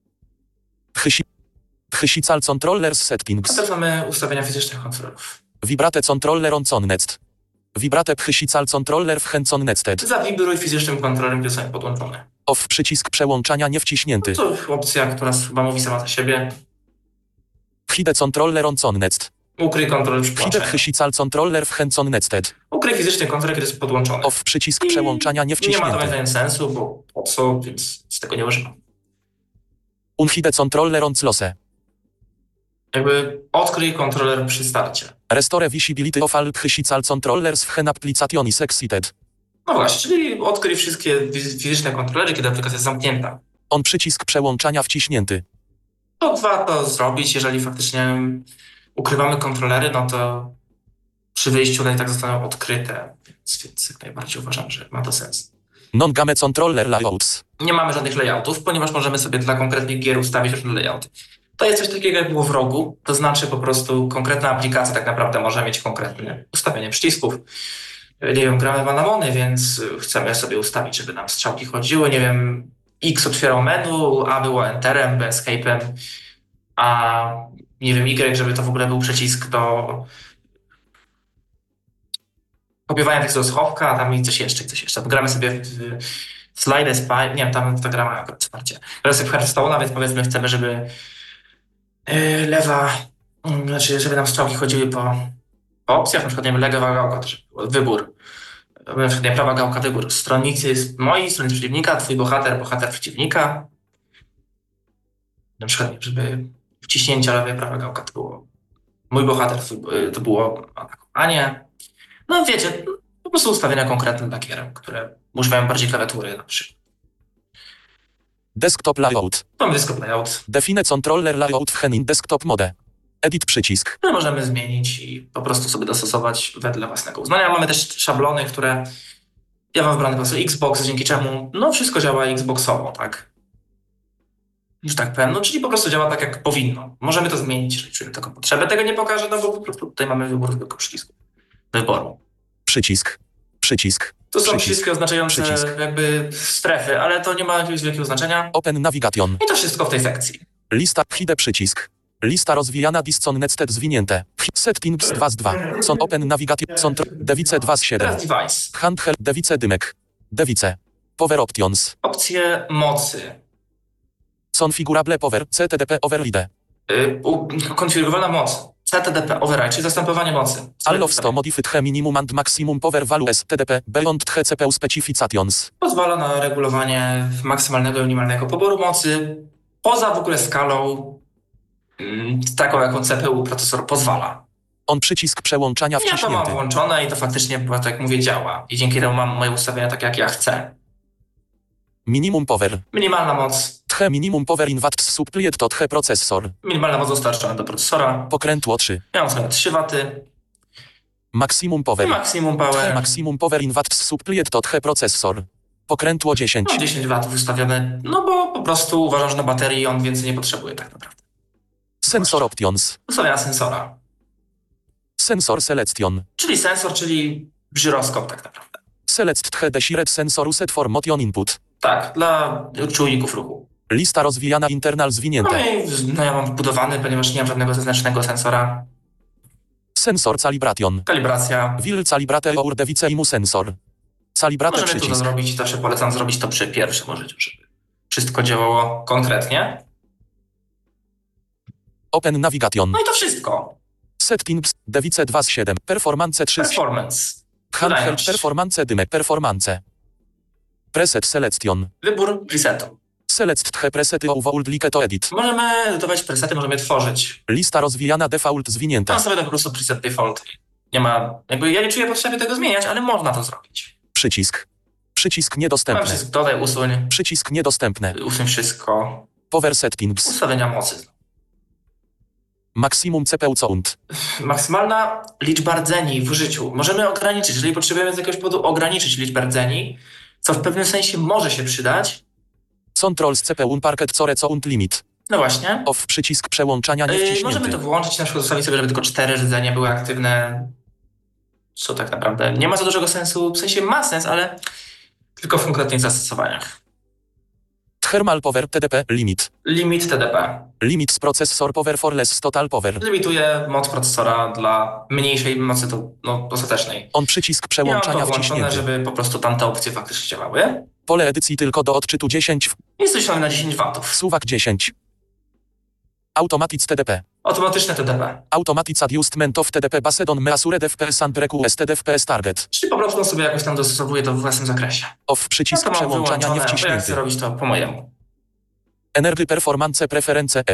Physical controllers A settings. teraz mamy ustawienia fizycznych kontrolerów. Vibrate controller on connected. Vibrate physical controller w hand connected. Zawibruj fizycznym kontrolerem, który są podłączone. Off przycisk przełączania nie wciśnięty. To opcja, która chyba mówi sama za siebie. Hide controller on connected. Ukryj kontroler przy Hide podłączeniu. physical controller w hand connected. Ukryj fizyczny kontroler, który jest podłączony. Off przycisk I przełączania nie nie ma to moim wciśnięty. zdaniem sensu, bo po co, więc z tego nie używam. Unhide controller on close. Jakby odkryj kontroler przy starcie. Restore visibility of all physical controllers w hand application is exited. No właśnie, czyli odkryj wszystkie fizyczne kontrolery, kiedy aplikacja jest zamknięta. On przycisk przełączania wciśnięty. To warto zrobić, jeżeli faktycznie ukrywamy kontrolery, no to przy wyjściu one i tak zostaną odkryte, więc jak najbardziej uważam, że ma to sens. Non-game controller layouts. Nie mamy żadnych layoutów, ponieważ możemy sobie dla konkretnych gier ustawić różne layouty. To jest coś takiego, jak było w rogu, to znaczy po prostu konkretna aplikacja tak naprawdę może mieć konkretne ustawienie przycisków. Nie wiem, gramy w Anamony, więc chcemy sobie ustawić, żeby nam strzałki chodziły, nie wiem, X otwierał menu, A było Enterem, B Escape'em, a nie wiem, Y, żeby to w ogóle był przycisk do kopiowania tekstu do schowka, a tam i coś jeszcze. Gramy sobie w Slide Spy, nie wiem, tam ta gra ma akurat wsparcie. Gramy sobie w Hearthstone'a, więc powiedzmy chcemy, żeby żeby nam strzałki chodziły po opcjach, na przykład nie wiem, lewa gałka, wybór. Na przykład nie, prawa gałka, wybór. Stronnicy moi, stronnicy przeciwnika, twój bohater przeciwnika. Na przykład, nie, żeby wciśnięcia lewej, prawa gałka to było mój bohater, to było atakowanie. No wiecie, po prostu ustawienia konkretne dla gier, które używają bardziej klawiatury na przykład. Desktop layout. Mamy desktop layout, Define controller layout w Henin desktop mode. Edit przycisk. które możemy zmienić i po prostu sobie dostosować wedle własnego uznania. Mamy też szablony, które ja mam wybrany po prostu Xbox, dzięki czemu no wszystko działa Xboxowo, tak? Że tak powiem, no czyli po prostu działa tak, jak powinno. Możemy to zmienić, jeżeli czujemy taką potrzebę. Tego nie pokażę, no bo po prostu tutaj mamy wybór tylko przycisku. Wyboru. Przycisk. Przycisk. To są Przycisk. wszystkie oznaczające Przycisk. jakby strefy, ale to nie ma jakiegoś wielkiego znaczenia. Open navigation. I to wszystko w tej sekcji. Lista hide przycisk. Lista rozwijana discon netted zwinięte. Settings 2 z 2. Son open navigation. Son device 2 z 7. Teraz device. Handheld device dymek. Device. Power options. Opcje mocy. Configurable power. CTDP override. Konfigurowana moc. CTDP override, czyli zastępowanie mocy. All of 100 modified he minimum and maximum power values TDP beyond he CPU specifications. Pozwala na regulowanie maksymalnego i minimalnego poboru mocy poza w ogóle skalą taką, jaką CPU procesor pozwala. On przycisk przełączania Ja to mam wciśnięty. włączone i to faktycznie, tak jak mówię, działa. I dzięki temu mam moje ustawienia tak, jak ja chcę. Minimum power. Minimalna moc. Tche minimum power in watts supplied to tche processor. Minimalna moc dostarczona do procesora. Pokrętło 3. Ja mam sobie 3 W. Maximum I power. maksimum Tche power. maximum power in watts supplied to tche processor. Pokrętło 10. Mam 10 W ustawione, no bo po prostu uważam, że na baterii on więcej nie potrzebuje tak naprawdę. Sensor options. Ustawienia sensora. Sensor selection. Czyli sensor, czyli żyroskop tak naprawdę. Select tche desired sensor set for motion input. Tak, dla czujników ruchu. Lista rozwijana internal zwinięte. No ja mam wbudowany, ponieważ nie mam żadnego zewnętrznego sensora. Sensor calibration. Kalibracja. Will calibrate our device imu sensor. Calibrate Możemy tu to przycisk. zrobić, zawsze polecam zrobić to przy pierwszym użyciu, żeby wszystko działało konkretnie. Open navigation. No i to wszystko. Settings. Device 2 z 7. Performance 3 z Performance. Handheld Wydajność. performance dymek performance. Preset selection. Wybór presetu. Select tche presety old like to edit. Możemy edytować presety, możemy je tworzyć. Lista rozwijana default zwinięta. Tam sobie to po prostu preset default. Nie ma, jakby ja nie czuję potrzeby tego zmieniać, ale można to zrobić. Przycisk. Przycisk Mam niedostępny. wszystko, dodaj, usuń, Przycisk niedostępny. usuń wszystko. Power settings. Ustawienia mocy. Maximum CPU count. Maksymalna liczba rdzeni w użyciu. Możemy ograniczyć, jeżeli potrzebujemy z jakiegoś powodu ograniczyć liczbę rdzeni, co w pewnym sensie może się przydać. Controls CPU parket core count limit. No właśnie. Off przycisk przełączania Możemy niewciśnięty. to wyłączyć, na przykład ustawić sobie, żeby tylko 4 rdzenie były aktywne, co tak naprawdę nie ma za dużego sensu, w sensie ma sens, ale tylko w konkretnych zastosowaniach. Thermal power TDP limit. Limit TDP. Limit z processor power for less total power. Limituje moc procesora dla mniejszej mocy ostatecznej. On przycisk Ja mam przełączania to włączone, wciśnięty. żeby po prostu tamte opcje faktycznie działały. Pole edycji tylko do odczytu 10. Jest ustawiony na 10 W. Suwak 10. Automatic TDP. Automatyczne TDP. Automatic adjustment of TDP based on measured FPS and requested FPS target. Czyli po prostu sobie jakoś tam dostosowuje to w własnym zakresie. Off przycisk Ja to mam przełączania wyłączone, bo ja chcę niewciśnięty. robić to po mojemu. Energy performance preference app.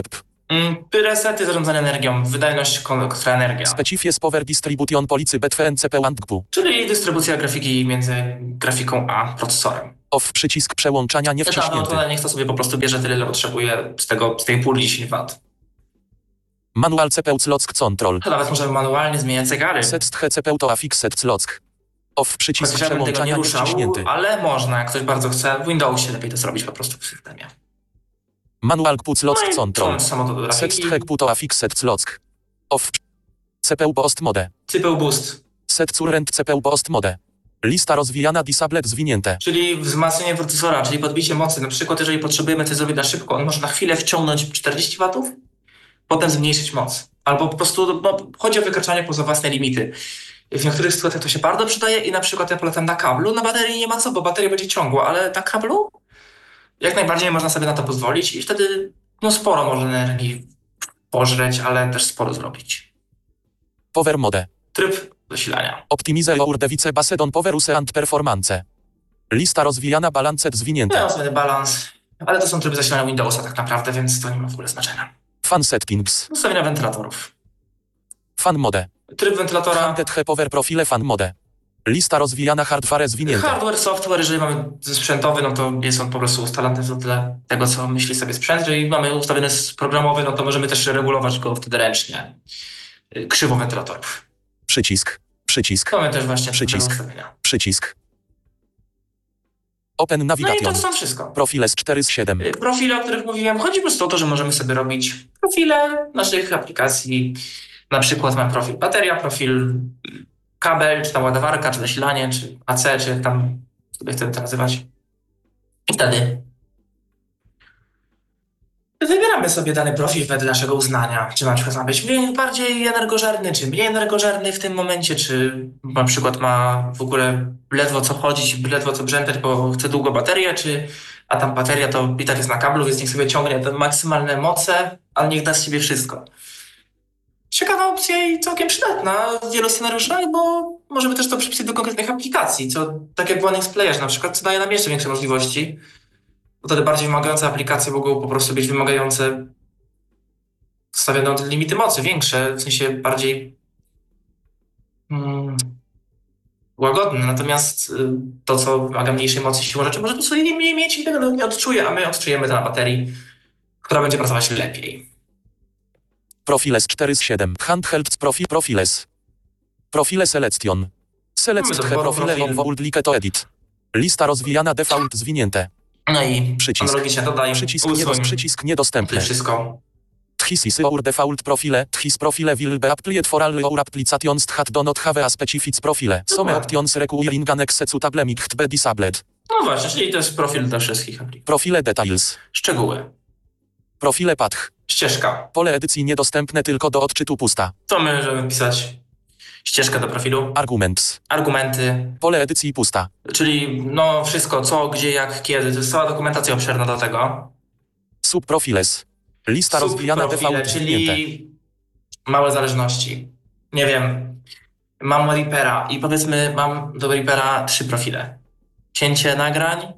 Resety zarządzania energią, wydajność kontra energia. Specifies Power Distribution Policy Between CPU and GPU. Czyli dystrybucja grafiki między grafiką a procesorem. Off przycisk przełączania nie wciśnięty. To niech to sobie po prostu bierze tyle, ile potrzebuje z tej puli 10 W. Manual CPU Clock Control. To nawet możemy manualnie zmieniać zegary. Set CPU to affixed clock. Off przycisk Chociaż ja bym tego nie przełączania nie ruszał, wciśnięty. ale można, jak ktoś bardzo chce, w Windowsie lepiej to zrobić po prostu w systemie. Manual GPU Clock No i Control. samo do Set grafiki. GPU to affixed clock. Off CPU Boost Mode. CPU Boost, Set current CPU Boost Mode. Lista rozwijana disabled zwinięte. czyli wzmacnianie procesora, czyli podbicie mocy. Na przykład, jeżeli potrzebujemy coś zrobić na szybko, on może na chwilę wciągnąć 40 W, potem zmniejszyć moc. Albo po prostu chodzi o wykraczanie poza własne limity. W niektórych sytuacjach to się bardzo przydaje i na przykład ja polecam na kablu, na baterii nie ma co, bo bateria będzie ciągła, ale na kablu jak najbardziej można sobie na to pozwolić i wtedy sporo może energii pożreć, ale też sporo zrobić. Power Mode. Tryb zasilania. Optimize your device based on power use and performance. Lista rozwijana balanced zwinięte. Ja sobie balans, ale to są tryby zasilania Windowsa tak naprawdę, więc to nie ma w ogóle znaczenia. Fan settings. Ustawienia wentylatorów. Fan Mode. Tryb wentylatora. Handed Power Profile Fan Mode. Lista rozwijana hardware zwinięte. Hardware, software, jeżeli mamy sprzętowy, no to jest on po prostu ustalany w tyle tego, co myśli sobie sprzęt. Jeżeli mamy ustawiony programowy, no to możemy też regulować go wtedy ręcznie. Krzywo wentylatorów. Przycisk. Przycisk. Mamy też właśnie Przycisk. ustawienia. Przycisk. Open No i Navigation. to są wszystko. Profiles 4 z 7. Profile, o których mówiłem, chodzi po prostu o to, że możemy sobie robić profile naszych aplikacji. Na przykład mam profil bateria, profil kabel, czy tam ładowarka, czy zasilanie, czy AC, czy jak tam sobie chcemy to nazywać. I wtedy wybieramy sobie dany profil wedle naszego uznania. Czy na przykład ma być bardziej energożerny, czy mniej energożerny w tym momencie, czy na przykład ma w ogóle ledwo co chodzić, ledwo co brzętać, bo chce długo baterię, a tam bateria to i tak jest na kablu, więc niech sobie ciągnie te maksymalne moce, ale niech da z siebie wszystko. Ciekawa opcja i całkiem przydatna w wielu scenariuszach, bo możemy też to przypisać do konkretnych aplikacji, co tak jak w OneXPlayerze na przykład, co daje nam jeszcze większe możliwości. Bo wtedy bardziej wymagające aplikacje mogą po prostu być wymagające stawione limity mocy większe, w sensie bardziej łagodne. Natomiast to, co wymaga mniejszej mocy siłą rzeczy, może to sobie mniej mieć i tego nie odczuje, a my odczujemy to na baterii, która będzie pracować lepiej. Profiles 4 z 7. Handheld Profiles. Profile Selection. Select Mamy the to profile profil. of old like to edit. Lista rozwijana default zwinięte. No i Przycisk. analogicznie dodaj, Przycisk niedostępny. wszystko. Thisisy our default profile. This profile will be applied for all our applications that do not have a specific profile. Some options requiring an executable might be disabled. No właśnie, czyli to jest profil dla wszystkich aplikacji. Profile details. Szczegóły. Profile path. Ścieżka. Pole edycji niedostępne tylko do odczytu pusta. To my możemy pisać ścieżkę do profilu. Arguments. Argumenty, Pole edycji pusta. czyli wszystko, co, gdzie, jak, kiedy. To jest cała dokumentacja obszerna do tego. Subprofiles. Lista rozwijana Subprofile, default zwinięte. czyli małe zależności. Nie wiem, mam Reapera i powiedzmy mam do Reapera 3 profile. Cięcie nagrań,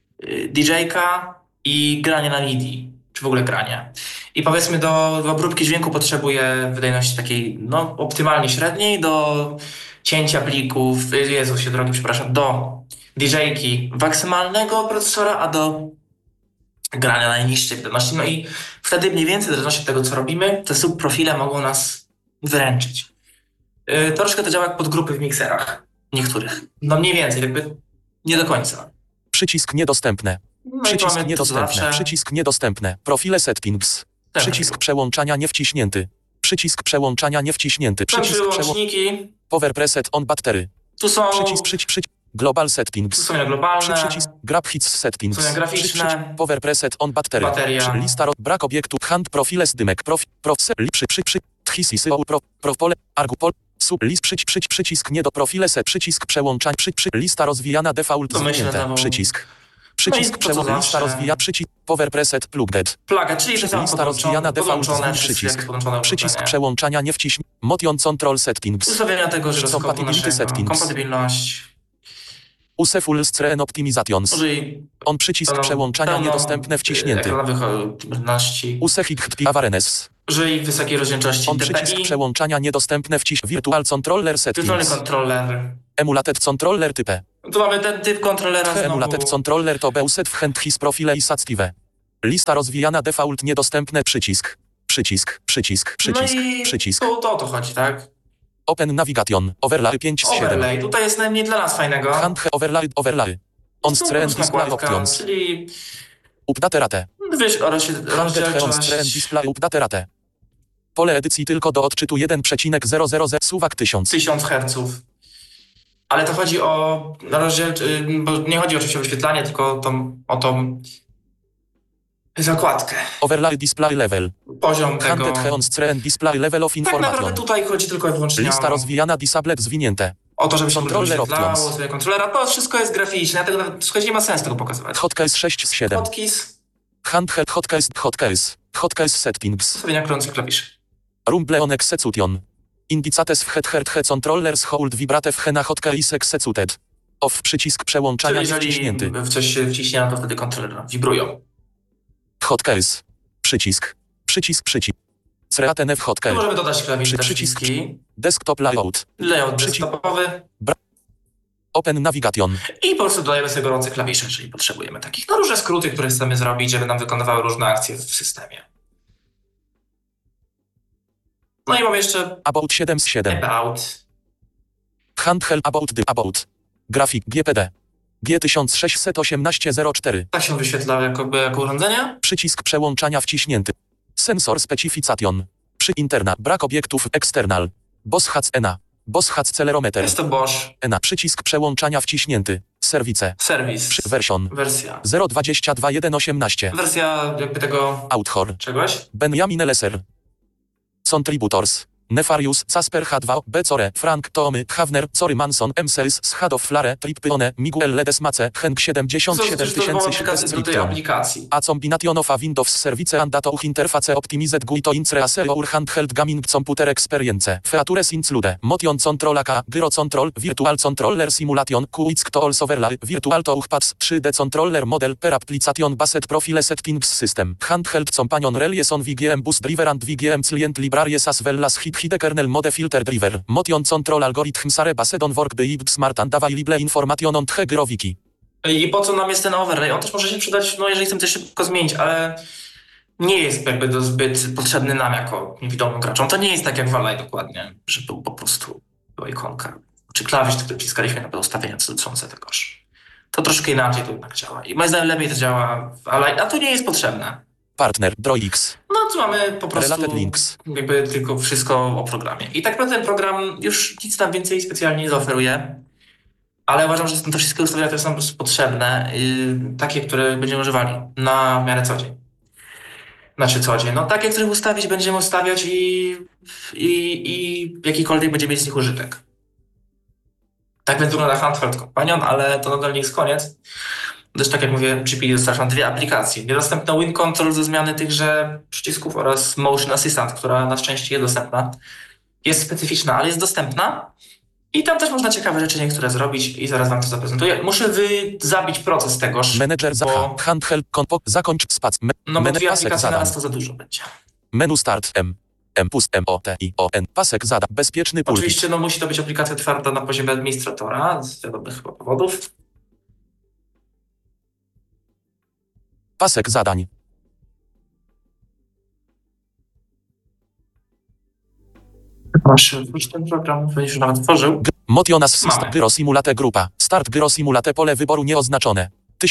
DJ-ka i granie na MIDI, czy w ogóle granie. I powiedzmy do obróbki dźwięku potrzebuję wydajności takiej optymalnie średniej, do cięcia plików, do DJ-ki maksymalnego procesora, a do grania na najniższej wydajności. No i wtedy mniej więcej, w zależności od tego, co robimy, te subprofile mogą nas wyręczyć. Troszkę to działa jak podgrupy w mikserach niektórych. No mniej więcej, jakby nie do końca. Przycisk niedostępne. No Przycisk i mamy niedostępne. zawsze Przycisk niedostępne. Profile settings. ten Przycisk profil. przełączania nie wciśnięty. Przycisk przełączania nie wciśnięty. Tam Przycisk przełączniki, Power preset on battery. tu są Przycisk global tu settings. są globalne, Przycisk grab hits settings. Ustawienia graficzne. Przycisk power preset on battery. Bateria. Lista brak obiektu hand profiles dymek thisisy pole argupol sub przycisk nie do profile set przycisk przełączań lista rozwijana default To myślę zwinięte. znowu. Przycisk No i to, co lista zawsze. rozwija przycisk power preset plugged. plugę, czyli że są Lista rozwijana default podłączone przycisk. wszystkie podłączone Przycisk urządzenia. przełączania nie wciśń. Motion control settings. Ustawienia tego, że Compatibility settings. kompatybilność. Use full screen optimizations. Użyj On przycisk pełną- przełączania pełną, niedostępne wciśnięty. ekranowych aktywności. Use HIT awareness. Użyj wysokiej rozdzielczości On przycisk DPI. przełączania niedostępne Virtual Controller Wirtualny Settings. kontroler. Emulated Controller type. Tu mamy ten typ kontrolera Emulated znowu. Controller to Beuset w hand his profile i Satstive. Lista rozwijana default niedostępne przycisk. Przycisk. No i Przycisk. to o to chodzi, tak? Open Navigation. Overlay 5 z 7. Overlay. Tutaj jest najmniej dla nas fajnego. Hand overlay. On Jest to screen różna display nakładka, options. czyli Update rate. wiesz, On screen rozdzielczość display update rate. Pole edycji tylko do odczytu 1,000 suwak 1000. 1000 Hz. Ale to chodzi o bo nie chodzi oczywiście o wyświetlanie, tylko o tą zakładkę. Overlay display level. Poziom tego. Handed on screen display level of Tak naprawdę information. tutaj chodzi tylko i wyłącznie Lista rozwijana disabled zwinięte. o to, żeby się Controller wyświetlało options. sobie kontrolera. To wszystko jest graficzne, dlatego nawet słuchajcie, nie ma sensu tego pokazywać. Hotkeys 6 z 7. Hotkeys, Handheld hotkeys settings. ustawienia krących klawiszy. Rumble on execution. Indicates w head controllers hold vibrate w hena hotkeys executed. Off przycisk przełączania Czyli jest wciśnięty. jeżeli w coś się wciśnie, no to wtedy kontroler wibrują. Hotkeys. Przycisk. Create Tu hotkey. możemy dodać klawisze też Przycisk. wszystkie. Desktop layout. Layout Przycisk. desktopowy. Open navigation. I po prostu dodajemy sobie gorące klawisze, jeżeli potrzebujemy takich. No różne skróty, które chcemy zrobić, żeby nam wykonywały różne akcje w systemie. No i mam jeszcze About 7 z 7. about. Handheld about. Grafik GPD. G161804. Tak się wyświetla jako urządzenie. Przycisk przełączania wciśnięty. Sensor specification. Interna. Brak obiektów. External. Boss ENA. Boss celerometer. Jest to Bosch. ENA. Przycisk przełączania wciśnięty. Serwice. Serwis. Version. Wersja. 0.22.1.18. Wersja jakby tego Author. czegoś. Benjamin Lesser. Contributors. Nefarius, Casper H2, Becore, Frank, Tomy, Havner, Cory Manson, M. Sales, Schadov, Flare, Trippione, Miguel Ledesmace, Henk 77000 do tej aplikacji. A combination of a Windows Service and Data Interface Optimized Guito Intre Aseo Ur Handheld Gaming Computer Experience. Features include Motion Control AK, Gyro Control, Virtual Controller Simulation, QX to Also Overlay, Virtual Touchpads, 3D Controller Model per Application Based Profile Settings System, Handheld Companion Relation VGM Bus Driver and VGM Client Libraries as well as Hide Kernel Mode Filter Driver, Motion Control Algorithm Sare Based on Work Beived Smart and Available Information on the Gyro Wiki. I po co nam jest ten overlay? On też może się przydać, no jeżeli chcemy coś szybko zmienić, ale nie jest jakby zbyt potrzebny nam jako niewidomym graczom. To nie jest tak jak w Ally dokładnie, że był po prostu była ikonka, czy klawisz, który wciskaliśmy na ustawienia dotyczące tegoż. To troszkę inaczej to jednak działa. I moim zdaniem lepiej to działa w Ally, a to nie jest potrzebne. Partner, DroiX. No tu mamy po prostu Related links. jakby tylko wszystko o programie. I tak naprawdę ten program już nic nam więcej specjalnie nie zaoferuje, ale uważam, że są to wszystkie ustawienia, które są po prostu potrzebne, takie, które będziemy używali na miarę co dzień. Znaczy co dzień. No takie, które ustawić będziemy ustawiać i jakikolwiek będziemy mieć z nich użytek. Tak więc wygląda Handheld Companion, ale to nadal nie jest koniec. Też tak jak mówię, GPD dostarcza dwie aplikacje. Niedostępna Win Control ze zmiany tychże przycisków oraz Motion Assistant, która na szczęście jest dostępna. Jest specyficzna, ale jest dostępna. I tam też można ciekawe rzeczy niektóre zrobić i zaraz wam to zaprezentuję. Muszę zabić proces tegoż. Manager bo- Handheld zakończ spac. No bo dwie pasek aplikacje zadań. naraz to za dużo będzie. Menu start M plus M O T I O N. Pasek zadań. Bezpieczny pulpit. Oczywiście no musi to być aplikacja twarda na poziomie administratora z wiadomych chyba powodów. Pasek zadań. Masz wróć ten program, będziesz nawet tworzył. Motion Assistant. Mamy. Gyro Simulate grupa. Start Gyro Simulate pole wyboru nieoznaczone.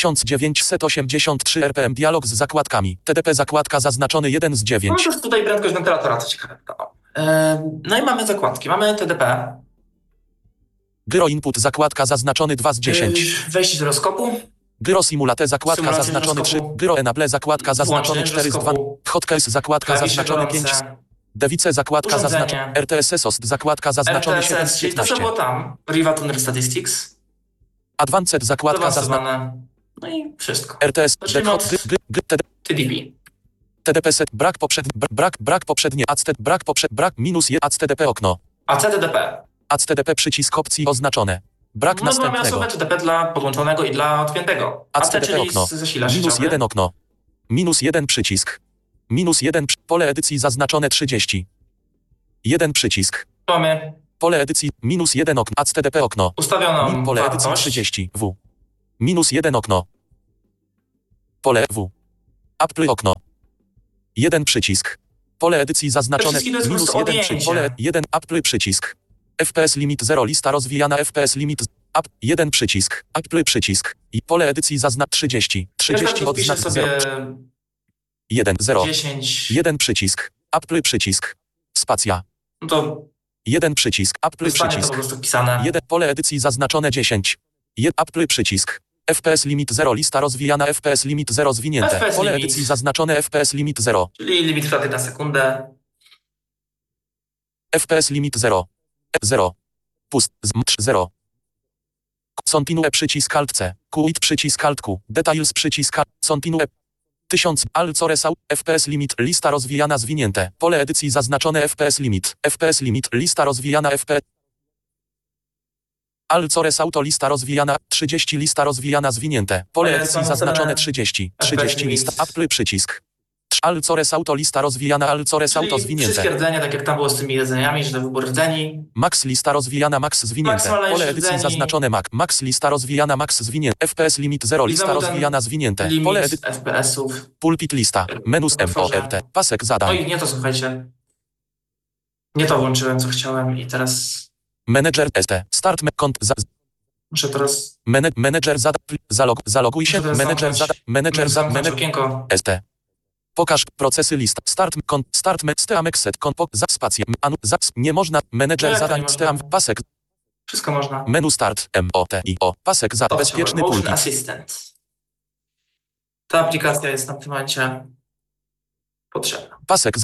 1983 RPM dialog z zakładkami. TDP zakładka zaznaczony 1 z No 9. już tutaj prędkość wentylatora, co ciekawe. No i mamy zakładki. Mamy TDP. Gyro Input zakładka zaznaczony 2 z 10. Wejście do gyroskopu. Gyro Simulate zakładka Symulacja zaznaczony 3. gyroskopu. Gyro Enable zakładka zaznaczony Włączenie 4 z 2. gyroskopu. Hotkeys zakładka Klawisze zaznaczony 5. gorące. Device zakładka Urządzenie. zaznaczony. RTS OST zakładka zaznaczony 7 z RTSS, czyli to co 15. było tam. Riva Tuner Statistics. Advanced zakładka zaznaczony. Zaawansowane. No i wszystko. RTS Zacznijmy od TDP TDP. TDP set brak poprzednie brak minus je TDP okno. A CTDP. TDP przycisk opcji oznaczone. Brak No bo mamy następnego. osobę TDP dla podłączonego i dla odpiętego. Add AT, TDP czyli okno. zasilacz Minus sieciowy. 1 okno. Minus 1 przycisk. Minus 1 pole edycji zaznaczone 30. 1 przycisk. Mamy Pole edycji minus 1 okno. Add TDP okno. ustawioną Pole edycji wartość. 30. W. Minus 1 okno. Pole W. Apply okno. 1 przycisk. Pole edycji zaznaczone. Te wszystkie to jest po Minus prostu 1 odjęcie. pole 1 apply przycisk. FPS limit 0 lista rozwijana FPS limit up 1 przycisk. Apply przycisk. I pole edycji zaznacz 30. 30 Ja wpiszę odznak sobie 0. 1 0. 10. 1 przycisk. Apply przycisk. Spacja. No to 1 przycisk. Apply zostanie to po przycisk. prostu wpisane. 1 pole edycji zaznaczone 10. 1 apply przycisk. FPS limit 0 lista rozwijana FPS limit 0 zwinięte. FPS Pole limit. edycji zaznaczone FPS limit 0. Czyli limit klatek na sekundę. FPS limit 0. 0. Pust. 0. Continue przycisk Alt C. Quit przycisk Alt Q. Details przycisk Alt. Continue. 1000. Alcores out. FPS limit. Lista rozwijana zwinięte. Pole edycji zaznaczone FPS limit. FPS limit. Lista rozwijana FPS. Alcores auto lista rozwijana 30 lista rozwijana zwinięte. Pole Ale edycji są zaznaczone te 30. FPS 30 lista. limit. Apply przycisk. Alcores auto lista rozwijana Alcores auto Czyli zwinięte. wszystkie rdzenie, tak jak tam było z tymi rdzeniami, że to wybór rdzeni. Max lista rozwijana Max zwinięte. Maksymalne Pole edycji rdzeni. zaznaczone Max lista rozwijana Max zwinięte. FPS limit 0 I lista znowu ten rozwijana zwinięte. Limit Pole edycji FPS-ów. pulpit lista. Menus Otworzę. MORT. Pasek zadań. Oj, nie to słuchajcie. Nie to włączyłem, co chciałem i teraz Manager ST. Start kont. muszę teraz Manager zadań. Zaloguj się. Muszę teraz Manager zamknąć. zadań. Manager zadań. zamknąć okienko. ST. Pokaż procesy list. Start steamek set za spację. Nie można. Menedżer Jak to zadań nie można? steam pasek. Wszystko można. Menu start. MOTIO. Pasek za bezpieczny Motion pulpit. Assistant. Ta aplikacja jest na tym momencie potrzebna. Pasek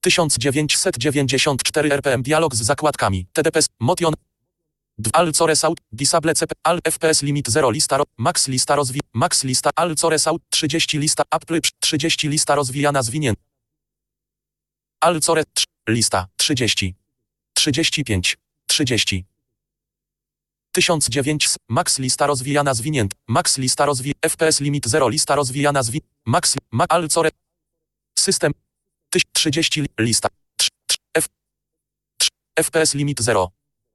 1994 RPM dialog z zakładkami. TDP Motion. Alcores out. Disable CP. Al FPS limit 0 lista. Max lista Max lista. Alcores out. 30 lista. Apply 30 lista rozwijana zwinięta. Alcores lista 30. 35. 30. 1009 Max lista rozwijana zwinięta. Max lista FPS limit 0 lista rozwijana Max Alcore system 30 lista FPS limit 0.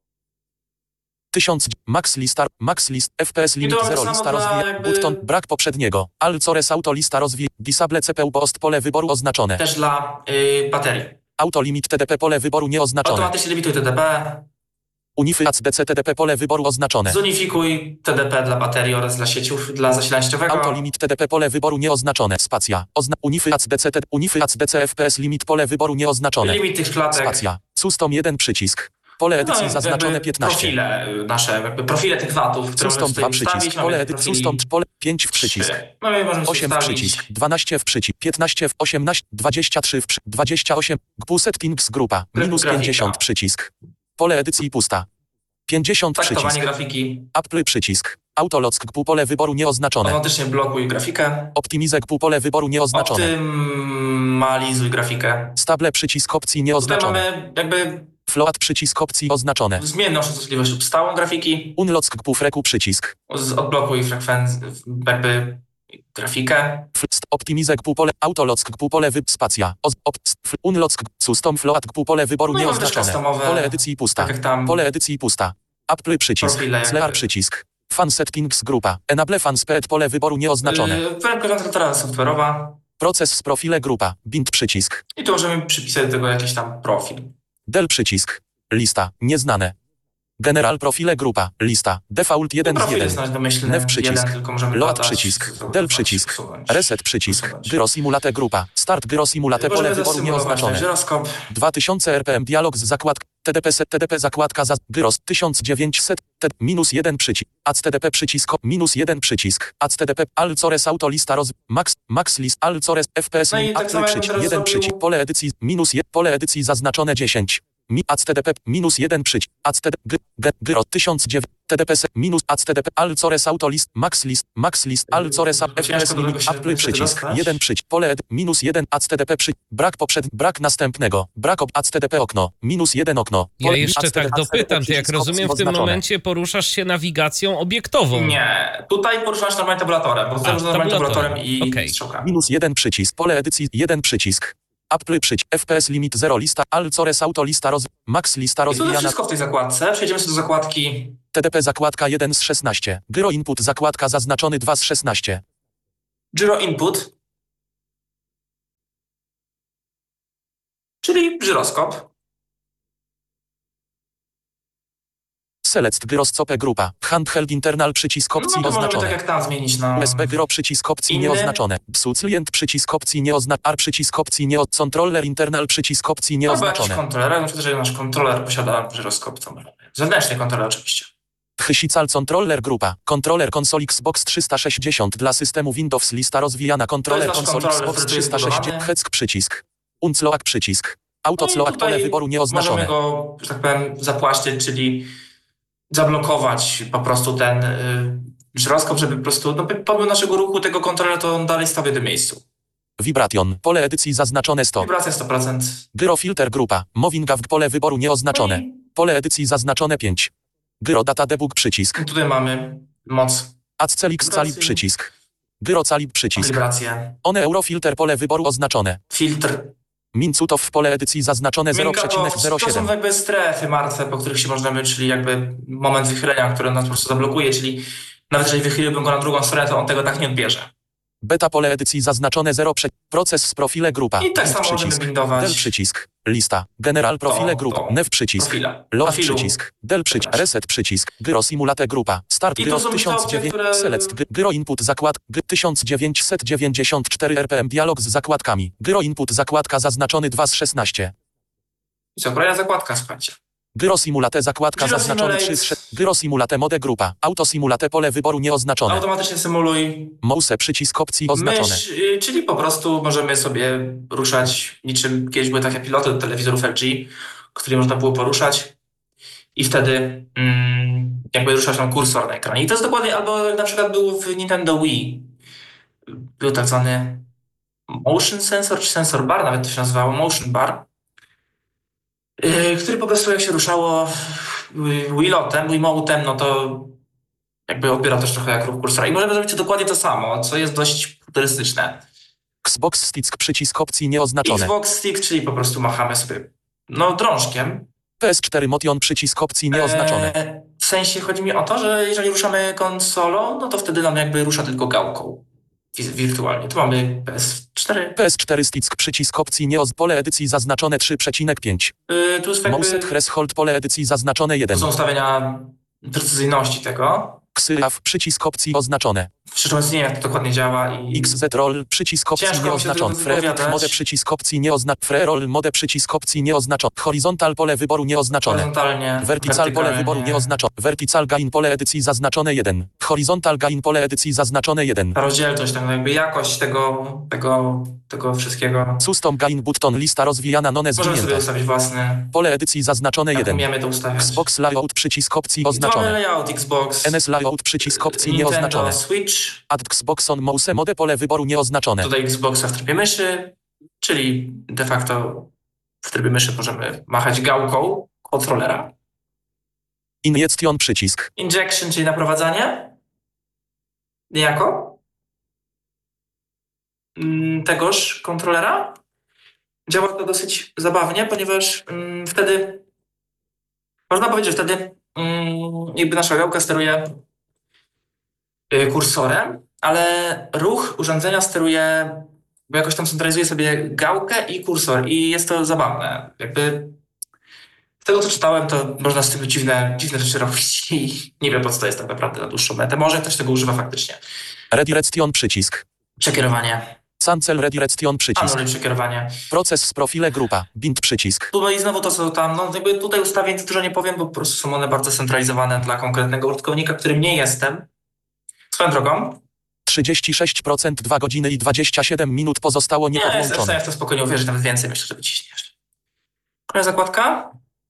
1000 Max list FPS limit to 0 samo lista dla rozwija jakby- button brak poprzedniego. Alcores auto lista rozwija disable CPU post pole wyboru oznaczone. Też dla baterii. Auto limit TDP pole wyboru nieoznaczone. Automatycznie limituj TDP. Unifikac DC TDP pole wyboru oznaczone. Zunifikuj TDP dla baterii oraz dla sieciów, dla zasilania sieciowego. Auto limit TDP pole wyboru nieoznaczone. Spacja. Unifikac DC FPS limit pole wyboru nieoznaczone. Limit tych klatek. Spacja. Custom 1 przycisk. Pole edycji No, zaznaczone jakby 15. Profile nasze, jakby profile tych watów, które Custom możemy 2 tutaj przycisk. ustawić. Pole Mamy edycji. profili Custom pole 5 w przycisk. 3. Możemy 8 w ustawić. przycisk, 12 w przycisk, 15 w 18, 23 w 28, GPU settings grupa, minus Grafika. 50 przycisk. Pole edycji pusta. 50 Taktowanie przycisk. grafiki. Apply przycisk. Autolock GPU pole wyboru nieoznaczone. Automatycznie blokuj grafikę. Optimize GPU pole wyboru nieoznaczone. Optymalizuj grafikę. Stable przycisk opcji Tutaj nieoznaczone. mamy jakby Float przycisk opcji oznaczone. zmienną częstotliwość lub stałą grafiki. Unlock GPU freku przycisk. Odblokuj frekwencję, jakby grafikę. Optimize GPU pole. Autolock GPU pole spacja. Unlock custom float GPU pole wyboru No i mamy też nieoznaczone. customowe, Pole edycji pusta. tak jak tam. Pole edycji pusta. Apply przycisk. Profile jakby. Slear przycisk. Fan settings grupa. Enable fan speed pole wyboru nieoznaczone. Koncentratora software'owa. Proces z profile grupa. Bind przycisk. I tu możemy przypisać do tego jakiś tam profil. Del przycisk. Lista. Nieznane. General profile grupa. Lista. Default 1 z Profil 1. jest nasz domyślny. Nev przycisk. Jeden, tylko możemy Load dodać, przycisk. usuwać, Del przycisk. usunąć. Reset przycisk. Usunąć. Gyro simulate grupa. Start gyro simulate pole Możemy wyboru zasymulować ten nieoznaczone. żyroskop. 2000 RPM dialog z zakładką. TDP zakładka za gyros 1900 minus 1 przycisk. Add TDP przycisk minus 1 przycisk. Add TDP Alcores auto lista max list Alcores FPS No i tak apply samo jakbym przycisk teraz 1 zrobił- przycisk. Pole edycji minus pole edycji zaznaczone 10. ACTDP minus 1 przycisk gyro 1009 TDPS minus ACTDP Alcores Autolist Max list Alcores FPS limit Apple przycisk 1 przycisk pole minus 1 ACTDP brak następnego brak ACTDP okno minus 1 okno. Ja jeszcze tak dopytam, ty jak rozumiem w tym momencie poruszasz się nawigacją obiektową. Nie, tutaj poruszasz normalnie tabulatorem, bo tutaj normalnie tabulatorem i strzałkami. Minus 1 przycisk, pole edycji 1 przycisk. Apple przycisk, FPS limit 0 lista, Alcores auto lista Max lista rozwijana. I to wszystko w tej zakładce. Przejdziemy sobie do zakładki TDP zakładka 1 z 16. Gyro input zakładka zaznaczony 2 z 16. Gyro input, czyli żyroskop. Select gyroscope grupa. Handheld internal przycisk opcji No to możemy oznaczone. tak jak tam zmienić na USB gyro przycisk opcji inny. nieoznaczone. Psuc klient przycisk opcji nieoznaczone. R przycisk opcji controller internal przycisk opcji Albo jakiś nieoznaczone. kontroler, na przykład jeżeli nasz kontroler posiada żyroskop, to możemy. Zewnętrzny kontroler oczywiście. Hysical controller grupa. Kontroler konsol Xbox 360 dla systemu Windows lista rozwijana. Kontroler nasz konsol kontroler, Xbox który jest 360 zbudowany. Heck przycisk. Uncloak przycisk. Autocloak tutaj pole wyboru nieoznaczone. Możemy go, że tak powiem, zapłaszczyć, czyli zablokować po prostu ten żyroskop, żeby po prostu, no, pomimo naszego ruchu tego kontrolera, to on dalej stał w jednym miejscu. Vibration. Pole edycji zaznaczone 100. Wibracja 100%. Gyro filter grupa. Moving AV pole wyboru nieoznaczone. Pole edycji zaznaczone 5. Gyro data debug przycisk. I tutaj mamy moc, Accelix calib Wibracji. przycisk. Gyro calib przycisk. wibrację, One eurofilter pole wyboru oznaczone. filtr. Mincutow w pole edycji zaznaczone To są 0,07. jakby strefy martwe, po których się możemy, czyli jakby moment wychylenia, który nas po prostu zablokuje, czyli nawet jeżeli wychyliłbym go na drugą stronę, to on tego tak nie odbierze. Beta pole edycji zaznaczone 0. Proces z profile grupa. I tak Nev samo możemy przycisk. bindować Del przycisk. Lista. General profile grup. Nev przycisk. profile. Load Profilu. przycisk. Del przycisk. Reset przycisk. Gyro simulate grupa. Start I gyro tu są te opcje, 1009. które- Select. Gyro input zakład. 1994 RPM dialog z zakładkami. Gyro input zakładka zaznaczony 2 z 16. I co, kolejna zakładka, słuchajcie. Gyro simulate zakładka Gyro zaznaczony simulate. 3 z 6. Gyro simulate mode grupa. Auto simulate pole wyboru nieoznaczone. Automatycznie symuluj Mouse przycisk opcji oznaczone. mysz, czyli po prostu możemy sobie ruszać niczym kiedyś były takie piloty do telewizorów LG, które można było poruszać i wtedy jakby ruszać tam kursor na ekranie. I to jest dokładnie, albo jak na przykład był w Nintendo Wii, był tak zwany motion sensor, czy sensor bar, nawet to się nazywało, motion bar, który po prostu jak się ruszało Wiimotem, no to jakby odbierał też trochę jak ruch kursora. I możemy zrobić dokładnie to samo, co jest dość futurystyczne. Xbox stick przycisk opcji nieoznaczone. Xbox Stick, czyli po prostu machamy sobie drążkiem. PS4 motion przycisk opcji nieoznaczone. W sensie chodzi mi o to, że jeżeli ruszamy konsolą, no to wtedy nam jakby rusza tylko gałką wirtualnie. Tu mamy PS4. PS4 stick przycisk opcji pole edycji zaznaczone 3,5. Tu jest jakby, Mouse threshold pole edycji zaznaczone tu 1. są ustawienia precyzyjności tego. Xyaf przycisk opcji oznaczone. Szczerze mówiąc nie wiem, jak to dokładnie działa i XZ roll przycisk opcji Ciężko mi się nieoznaczony. tego Free wypowiadać. mode przycisk opcji nieoznaczony. Free roll mode przycisk opcji nieoznaczony. Horizontal pole wyboru nieoznaczone. horyzontalnie, Vertical pole wyboru nieoznaczone. Vertical gain pole edycji zaznaczone 1. Horizontal gain pole edycji zaznaczone 1. Ta rozdzielczość, tam jakby jakość tego wszystkiego. Custom gain button lista rozwijana Możemy sobie zwinięta. ustawić własny, Pole edycji zaznaczone jak 1. umiemy to ustawiać. Xbox layout przycisk opcji I mamy oznaczone. layout Xbox, NS layout przycisk opcji Nintendo nieoznaczone. Switch, Add Xbox on mouse mode pole wyboru nieoznaczone. tutaj Xboxa w trybie myszy, czyli de facto w trybie myszy możemy machać gałką kontrolera. Injection przycisk. Injection, czyli naprowadzanie niejako tegoż kontrolera. Działa to dosyć zabawnie, ponieważ wtedy można powiedzieć, że wtedy jakby nasza gałka steruje kursorem, ale ruch urządzenia steruje, bo jakoś tam centralizuje sobie gałkę i kursor i jest to zabawne. Jakby z tego, co czytałem, to można z tym dziwne rzeczy robić i nie wiem, po co to jest tak naprawdę na dłuższą metę. Może ktoś tego używa faktycznie. Redirection przycisk. Przekierowanie. Cancel redirection przycisk. Anuluj przekierowanie. Proces z profile grupa. Bind przycisk. No i znowu to, co tam, no jakby tutaj ustawień dużo nie powiem, bo po prostu są one bardzo centralizowane dla konkretnego użytkownika, którym nie jestem. Swoją drogą. 36% 2 godziny i 27 minut pozostało Nie, jestem w niepodłączone. stanie w to spokojnie uwierzyć, nawet więcej myślę, że wyciśniesz. Kolejna zakładka.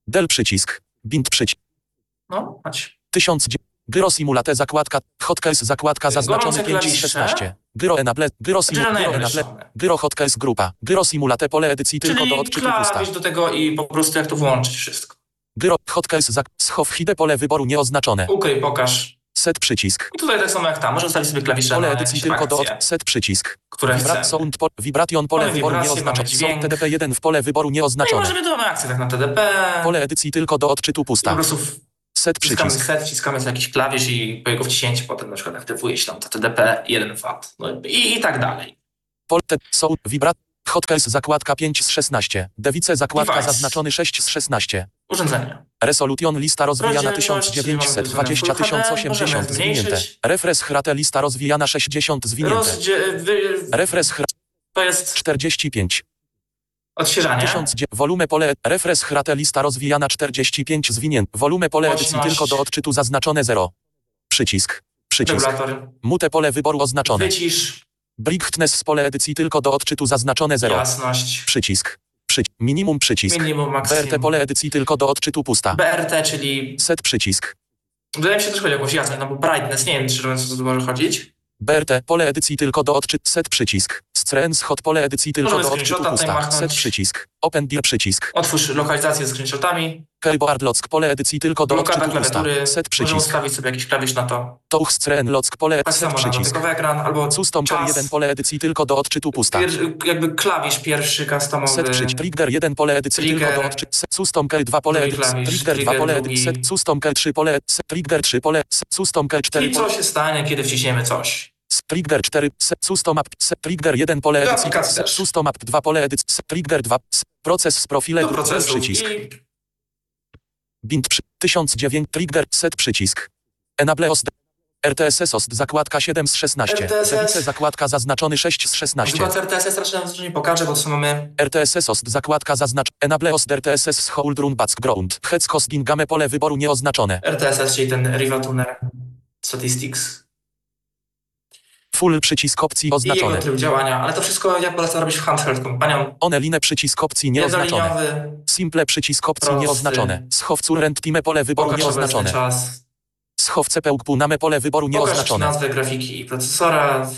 Del przycisk. Bind przycisk. No, chodź. 1000. Gyro simulate zakładka. Hotkeys zakładka zaznaczony Gorące 5 z klawisze. 16. Gyro enable. Gyro enable. Gyro hotkeys grupa. Gyro simulate pole edycji tylko do odczytu pusta. klawisz do tego i po prostu jak to włączyć wszystko. Gyro hotkeys schow hide pole wyboru nieoznaczone. Ukryj, pokaż. Set przycisk. I tutaj tak samo jak tam. Możesz ustawić sobie klawisze Pole na edycji jakieś tylko do akcje, set przycisk. które chcemy. Vibration pole Mamy wyboru wibracje, nieoznaczone. mamy dźwięk. Są TDP1 w pole wyboru No i nieoznaczone. możemy tu mamy akcje tak na TDP. Pole edycji tylko do odczytu I po pusta. prostu Set wciskamy przycisk. set, wciskamy sobie jakiś klawisz i po jego wciśnięciu potem na przykład aktywuje się tam to TDP 1 W. No i tak dalej. Są vibrat. Hotkeys zakładka 5 z 16. Device zakładka Device. zaznaczony 6 z 16. Urządzenie. Resolution lista rozwijana Rozdzielczość, 1920 czyli mamy 1080 możemy zwinięte. zmniejszyć. Refresh hrate lista rozwijana 60 zwinięte. Refresh To jest 45. odświeżanie. 1000 volume pole refresh hrate lista rozwijana 45 zwinięte. Volume pole edycji Głośność. tylko do odczytu zaznaczone 0. Przycisk. Regulator. Mute pole wyboru oznaczone. Wycisz. Brightness z pole edycji tylko do odczytu zaznaczone 0. Jasność. Przycisk. Minimum przycisk. Minimum, maksimum. BRT pole edycji tylko do odczytu pusta. BRT, czyli... Set przycisk. Wydaje mi się, że też chodzi o jakąś jasność, no bo brightness, nie wiem, czy co tu może chodzić. BRT pole edycji tylko do odczytu. Set przycisk. Strength hot pole edycji tylko Możemy do odczytu screenshota tutaj pusta. machnąć. Set przycisk. Open deal przycisk. Otwórz lokalizację z screenshotami. Keyboard lock pole edycji tylko do Blokada odczytu pusta. klawiatury. Set Możemy przycisk. ustawić sobie jakiś klawisz na to. Touch strength lock pole Tak set samo na przycisk. dotykowy ekran, albo Custom czas. 1 pole edycji tylko do odczytu pusta. Jakby klawisz pierwszy customowy. Set przycisk. Trigger 1 pole edycji Trigger. tylko do odczytu. Custom key 2 pole Drugi edycji. klawisz. Trigger 2 Trigger pole drugi. edycji. Set custom key 3 pole. Set trigger 3 pole. Set custom key 4 I co się stanie, kiedy wciśniemy coś? Trigger 4, custom app, trigger 1 pole Do edycji, aplikacji też. custom app 2 pole edycji, trigger 2, proces z profilem, Do procesu. przycisk, I bind 1009, trigger, set przycisk, enable OSD, RTSS OSD, zakładka 7 z 16, RTSS. Device zakładka zaznaczony 6 z 16, przykład RTSS raczej nam nie pokażę, bo to mamy... RTSS OSD, zakładka enable OSD, RTSS z hold run background, heads hosting game pole wyboru nieoznaczone, RTSS, czyli ten Riva Tuner Statistics. full przycisk opcji I jego oznaczone, tryb działania, ale to wszystko ja polecam robić w handheld kompanią. one przycisk opcji nieoznaczone. Jednoliniowy, Simple przycisk opcji Prosty. nieoznaczone. Schow current time pole wyboru pokaż obecny nieoznaczone. czas. Schow cepełku name pole wyboru Pokaż nieoznaczone. nazwę grafiki i procesora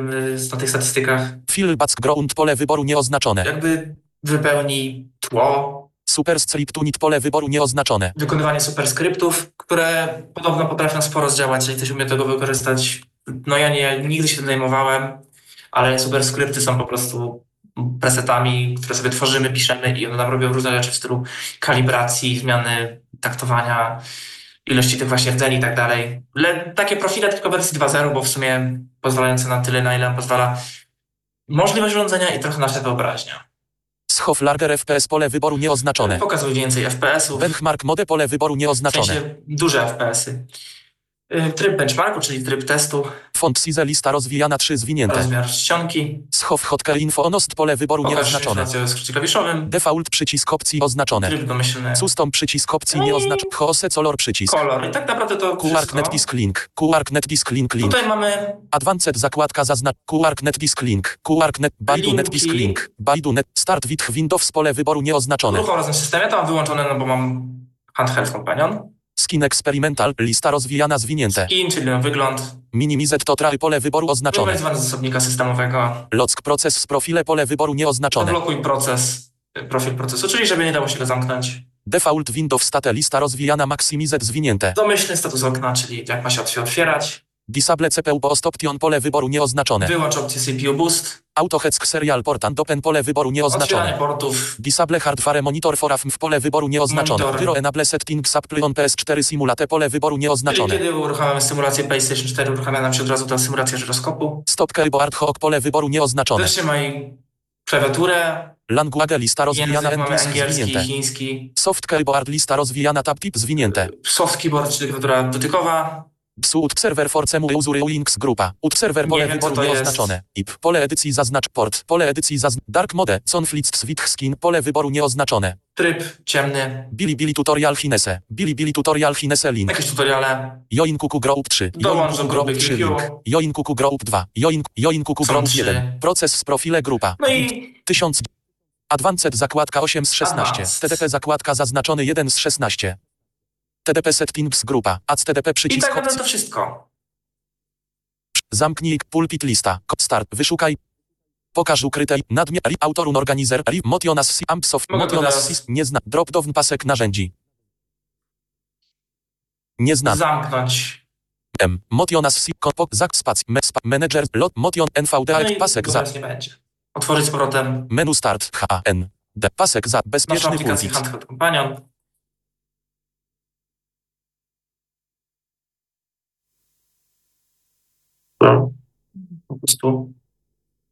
na tych statystykach. Fill background pole wyboru nieoznaczone. Jakby wypełni tło, Superscript unit pole wyboru nieoznaczone. wykonywanie superskryptów, które podobno potrafią sporo zdziałać, jeżeli ktoś umie tego wykorzystać. No ja nigdy się tym zajmowałem, ale superskrypty są po prostu presetami, które sobie tworzymy, piszemy i one nam robią różne rzeczy w stylu kalibracji, zmiany taktowania, ilości tych właśnie rdzeni i tak dalej. Takie profile tylko w wersji 2.0, bo w sumie pozwalające na tyle, na ile nam pozwala możliwość urządzenia i trochę nasza wyobraźnia. Schow larger FPS pole wyboru nieoznaczone. Pokazuj więcej FPS-ów, Benchmark mode pole wyboru w nieoznaczone. sensie duże FPS-y. Tryb benchmarku, czyli tryb testu, Font size lista rozwijana 3 zwinięte. rozmiar czcionki, Schow hotkey info onost pole wyboru pokaż nieoznaczone. informację o skrócie klawiszowym, Default przycisk opcji oznaczone. tryb domyślny, Custom przycisk opcji No i- nieoznaczone. Hose color przycisk. kolor. I tak naprawdę to QARC wszystko. netdisk link. QARC netdisk link link. Tutaj mamy Advanced zakładka zaznacz QARC netdisk link. QARC net Baidu Linki. netdisk link. Baidu net start with Windows pole wyboru nieoznaczone. ruch o razem systemie, to mam wyłączone, no bo mam handheld companion. Skin experimental lista rozwijana zwinięte. Skin, czyli wygląd, Minimize total pole wyboru oznaczone. wywalizowany z zasobnika systemowego, Lock proces z profile pole wyboru nieoznaczone. odblokuj profil procesu, czyli żeby nie dało się go zamknąć. Default Windows state lista rozwijana maximize zwinięte. Domyślny status okna, czyli jak ma się otwierać. Disable CPU boost option pole wyboru nieoznaczone. Wyłącz opcję CPU Boost, Autoheck serial port and open pole wyboru otwieranie nieoznaczone. portów, Disable hardware monitor for AFM w pole wyboru nieoznaczone. Monitor. Gyro enable settings apply on PS4 simulate pole wyboru czyli nieoznaczone. kiedy uruchamiamy symulację PlayStation 4, uruchamia nam się od razu ta symulacja żyroskopu. Stop keyboard hook pole wyboru nieoznaczone. Zatrzymaj klawiaturę, Language lista rozwijana język mamy NPS angielski, zwinięte. chiński, Soft keyboard lista rozwijana tab tip zwinięte. soft keyboard, czyli klawiatura dotykowa, Psu serwer for cemu user links grupa. Serwer pole Nie wiem, wyboru co to jest. nieoznaczone. IP. Pole edycji zaznacz port. Pole edycji zaznacz dark mode. Conflict switch skin. Pole wyboru nieoznaczone. tryb ciemny, Bilibili tutorial Hinese. Bilibili tutorial Hinese link. jakieś tutoriale, Join Kuku Group 3. Join Dołącz Kuku do Group grupy 3 QQ. link. Join Kuku Group 2. Join Kuku Są Group 3. 1. Proces z profile grupa. no i 1000. Advanced zakładka 8 z 16. Advanced. TDP zakładka zaznaczony 1 z 16. TDP settings grupa. Add TDP I przycisk tak naprawdę opcji. to wszystko. Zamknij pulpit lista. Start. Wyszukaj. Pokaż ukryte. Nadmiar. Autorun organizer. Motionas si. Ampsoft. Mogę Motionas teraz- sis. Nie zna. Drop down pasek narzędzi. Nie zna. Zamknąć. M. Motionas si. Zak spac. Manager. Lot. Motion. NVD. No i Pasek go za. teraz nie będzie. Otworzyć z powrotem Menu start. HN. D. Pasek za. naszą Bezpieczny aplikację pulpit. Handheld Companion. Po prostu